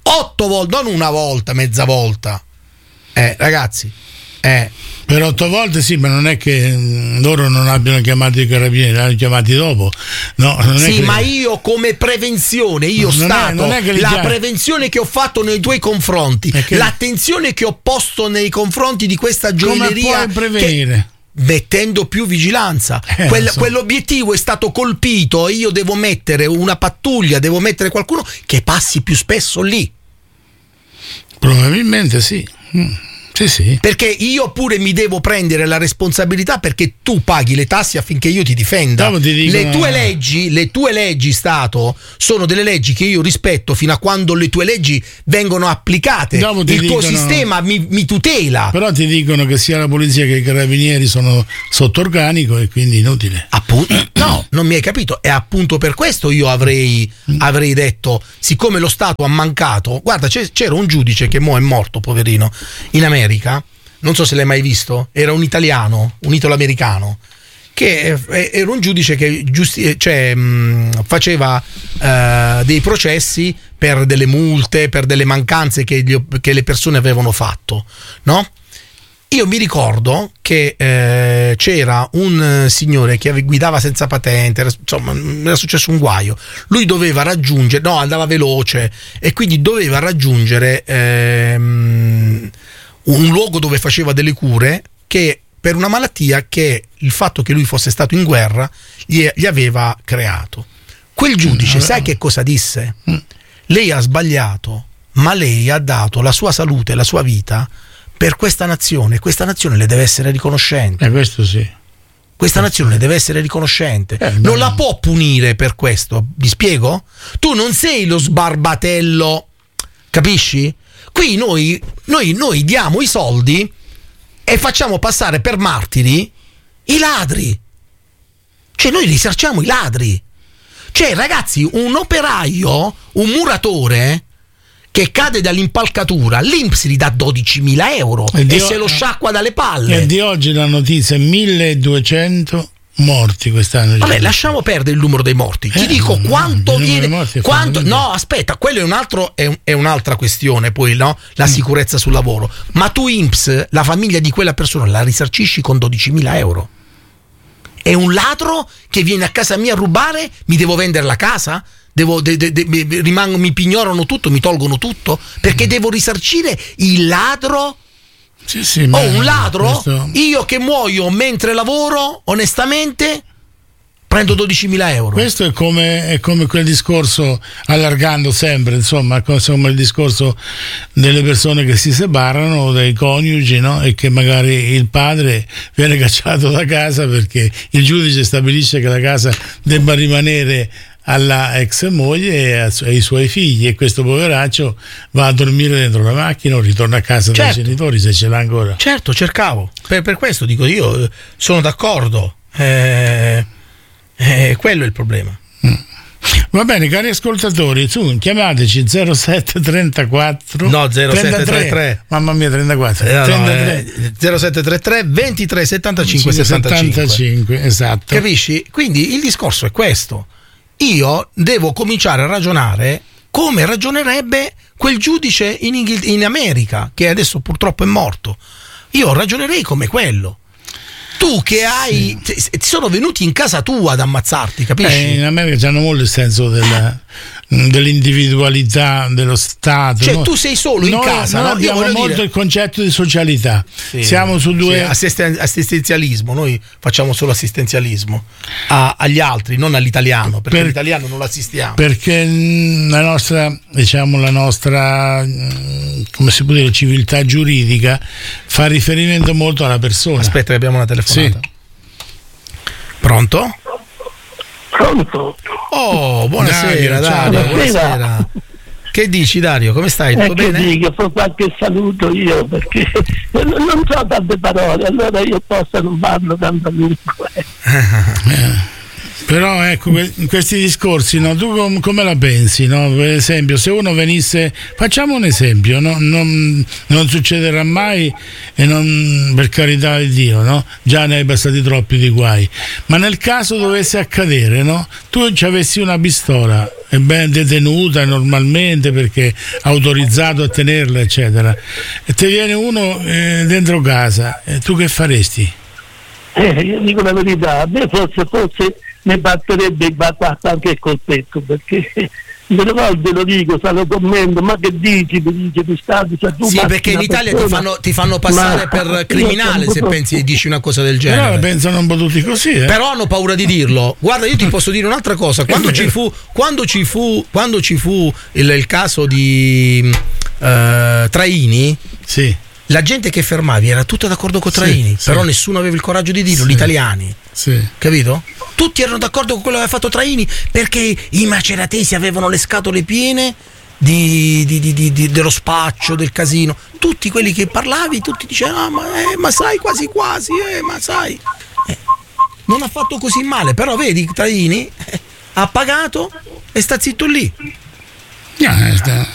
[SPEAKER 3] Otto volte, non una volta, mezza volta. Eh, ragazzi, eh.
[SPEAKER 2] Per otto volte sì, ma non è che loro non abbiano chiamato i carabinieri, li hanno chiamati dopo. No, non
[SPEAKER 3] sì,
[SPEAKER 2] è che...
[SPEAKER 3] ma io come prevenzione, io
[SPEAKER 2] non
[SPEAKER 3] Stato,
[SPEAKER 2] è, non è che
[SPEAKER 3] la
[SPEAKER 2] chiam...
[SPEAKER 3] prevenzione che ho fatto nei tuoi confronti,
[SPEAKER 2] che...
[SPEAKER 3] l'attenzione che ho posto nei confronti di questa gioielleria,
[SPEAKER 2] come puoi prevenire?
[SPEAKER 3] Che... mettendo più vigilanza.
[SPEAKER 2] Eh,
[SPEAKER 3] Quell-
[SPEAKER 2] so.
[SPEAKER 3] Quell'obiettivo è stato colpito e io devo mettere una pattuglia, devo mettere qualcuno che passi più spesso lì.
[SPEAKER 2] Probabilmente sì. Mm. Sì, sì.
[SPEAKER 3] Perché io pure mi devo prendere la responsabilità, perché tu paghi le tasse affinché io ti difenda.
[SPEAKER 2] Ti dicono...
[SPEAKER 3] Le tue leggi, le tue leggi, Stato, sono delle leggi che io rispetto fino a quando le tue leggi vengono applicate. Il
[SPEAKER 2] dicono...
[SPEAKER 3] tuo sistema mi, mi tutela.
[SPEAKER 2] Però ti dicono che sia la polizia che i carabinieri sono sotto organico e quindi inutile.
[SPEAKER 3] Appunto, no, non mi hai capito. E appunto per questo io avrei, avrei detto, siccome lo Stato ha mancato, guarda, c'era un giudice che mo è morto, poverino, in America. Non so se l'hai mai visto, era un italiano, un italo-americano, che era un giudice che giusti- cioè, mh, faceva uh, dei processi per delle multe, per delle mancanze che, gli, che le persone avevano fatto, no? Io mi ricordo che eh, c'era un signore che guidava senza patente, era, insomma, era successo un guaio. Lui doveva raggiungere, no, andava veloce e quindi doveva raggiungere ehm, un luogo dove faceva delle cure, che per una malattia che il fatto che lui fosse stato in guerra gli, gli aveva creato. Quel giudice, sai che cosa disse? Lei ha sbagliato, ma lei ha dato la sua salute, la sua vita per questa nazione. Questa nazione le deve essere riconoscente.
[SPEAKER 2] Eh, questo sì.
[SPEAKER 3] Questa nazione le deve essere riconoscente.
[SPEAKER 2] Eh,
[SPEAKER 3] non la può punire per questo. Vi spiego? Tu non sei lo sbarbatello, capisci? Qui noi, noi, noi diamo i soldi e facciamo passare per martiri i ladri. Cioè noi risarciamo i ladri. Cioè ragazzi, un operaio, un muratore che cade dall'impalcatura, l'I N P S gli dà dodicimila euro e, e se lo sciacqua dalle palle.
[SPEAKER 2] E di oggi la notizia è milleduecento morti quest'anno.
[SPEAKER 3] Vabbè, lasciamo perdere il numero dei morti. Ti
[SPEAKER 2] eh,
[SPEAKER 3] dico
[SPEAKER 2] no,
[SPEAKER 3] quanto viene. Quanto, no, aspetta, quello è un altro, è, un, è un'altra questione, poi no? La mm. sicurezza sul lavoro. Ma tu I N P S, la famiglia di quella persona la risarcisci con dodicimila euro. È un ladro che viene a casa mia a rubare, mi devo vendere la casa? Devo, de, de, de, rimango, mi pignorano tutto, mi tolgono tutto perché mm. devo risarcire il ladro.
[SPEAKER 2] Sì, sì,
[SPEAKER 3] oh, un ladro?
[SPEAKER 2] Questo...
[SPEAKER 3] Io che muoio mentre lavoro, onestamente, prendo dodicimila euro.
[SPEAKER 2] Questo è come, è come quel discorso, allargando sempre, insomma, come il discorso delle persone che si separano dai coniugi, no? E che magari il padre viene cacciato da casa perché il giudice stabilisce che la casa debba rimanere alla ex moglie e ai suoi figli, e questo poveraccio va a dormire dentro la macchina o ritorna a casa certo. dai genitori se ce l'ha ancora.
[SPEAKER 3] Certo, cercavo, per, per questo dico io sono d'accordo, eh, eh, quello è il problema.
[SPEAKER 2] mm. Va bene, cari ascoltatori, su, chiamateci zero sette trentaquattro
[SPEAKER 3] no zero sette trentatré
[SPEAKER 2] mamma mia trentaquattro
[SPEAKER 3] eh, no, trentatré eh, zero sette trentatré ventitré settantacinque
[SPEAKER 2] settantacinque esatto,
[SPEAKER 3] capisci? Quindi il discorso è questo. Io devo cominciare a ragionare come ragionerebbe quel giudice in, Inghil- in America, che adesso purtroppo è morto. Io ragionerei come quello. Tu che hai sì. ti sono venuti in casa tua ad ammazzarti, capisci?
[SPEAKER 2] Eh, in America hanno molto il senso della, dell'individualità dello Stato.
[SPEAKER 3] Cioè
[SPEAKER 2] no?
[SPEAKER 3] tu sei solo in
[SPEAKER 2] noi,
[SPEAKER 3] casa.
[SPEAKER 2] Noi
[SPEAKER 3] no?
[SPEAKER 2] abbiamo molto
[SPEAKER 3] dire...
[SPEAKER 2] il concetto di socialità.
[SPEAKER 3] Sì,
[SPEAKER 2] siamo su due
[SPEAKER 3] sì, assisten- assistenzialismo. Noi facciamo solo assistenzialismo a, agli altri, non all'italiano, perché per, l'italiano non l'assistiamo.
[SPEAKER 2] Perché la nostra, diciamo, la nostra, come si può dire, civiltà giuridica fa riferimento molto alla persona.
[SPEAKER 3] Aspetta, che abbiamo una telefonata. Sì. Pronto?
[SPEAKER 4] Pronto?
[SPEAKER 3] Oh, buonasera Dario, Dario buonasera. Che dici Dario, come stai? Tutto
[SPEAKER 4] eh,
[SPEAKER 3] bene?
[SPEAKER 4] Che dico, fa qualche saluto io perché non so tante parole, allora io posso non farlo tanto lungo.
[SPEAKER 2] Però ecco, in questi discorsi, no, tu com- come la pensi? No? Per esempio, se uno venisse, facciamo un esempio, no? non, non succederà mai e non, per carità di Dio, no? Già ne hai passati troppi di guai, ma nel caso dovesse accadere, no? Tu ci avessi una pistola, è ben detenuta normalmente perché autorizzato a tenerla, eccetera, e ti viene uno eh, dentro casa, e tu che faresti?
[SPEAKER 7] Eh, io dico la verità, a me forse, forse ne batterebbe anche il colpetto, perché delle volte lo dico, stanno commento, ma che dici, mi dice mi stai, cioè, tu
[SPEAKER 3] sì, perché in Italia persona, ti fanno, ti fanno passare per criminale se pensi e dici una cosa del genere.
[SPEAKER 2] Però la pensano un po' tutti così, eh?
[SPEAKER 3] Però hanno paura di dirlo. Guarda, io ti posso dire un'altra cosa, quando ci fu quando ci fu quando ci fu il, il caso di uh, Traini,
[SPEAKER 2] sì,
[SPEAKER 3] la gente che fermavi era tutta d'accordo con Traini, sì, però sì, nessuno aveva il coraggio di dirlo,
[SPEAKER 2] sì,
[SPEAKER 3] gli italiani.
[SPEAKER 2] Sì.
[SPEAKER 3] Capito? Tutti erano d'accordo con quello che aveva fatto Traini perché i maceratesi avevano le scatole piene di, di, di, di, di, dello spaccio, del casino. Tutti quelli che parlavi, tutti dicevano: ah, ma, eh, ma sai, quasi quasi, eh, ma sai. Eh, non ha fatto così male, però vedi, Traini eh, ha pagato e sta zitto lì.
[SPEAKER 2] Yeah, sta,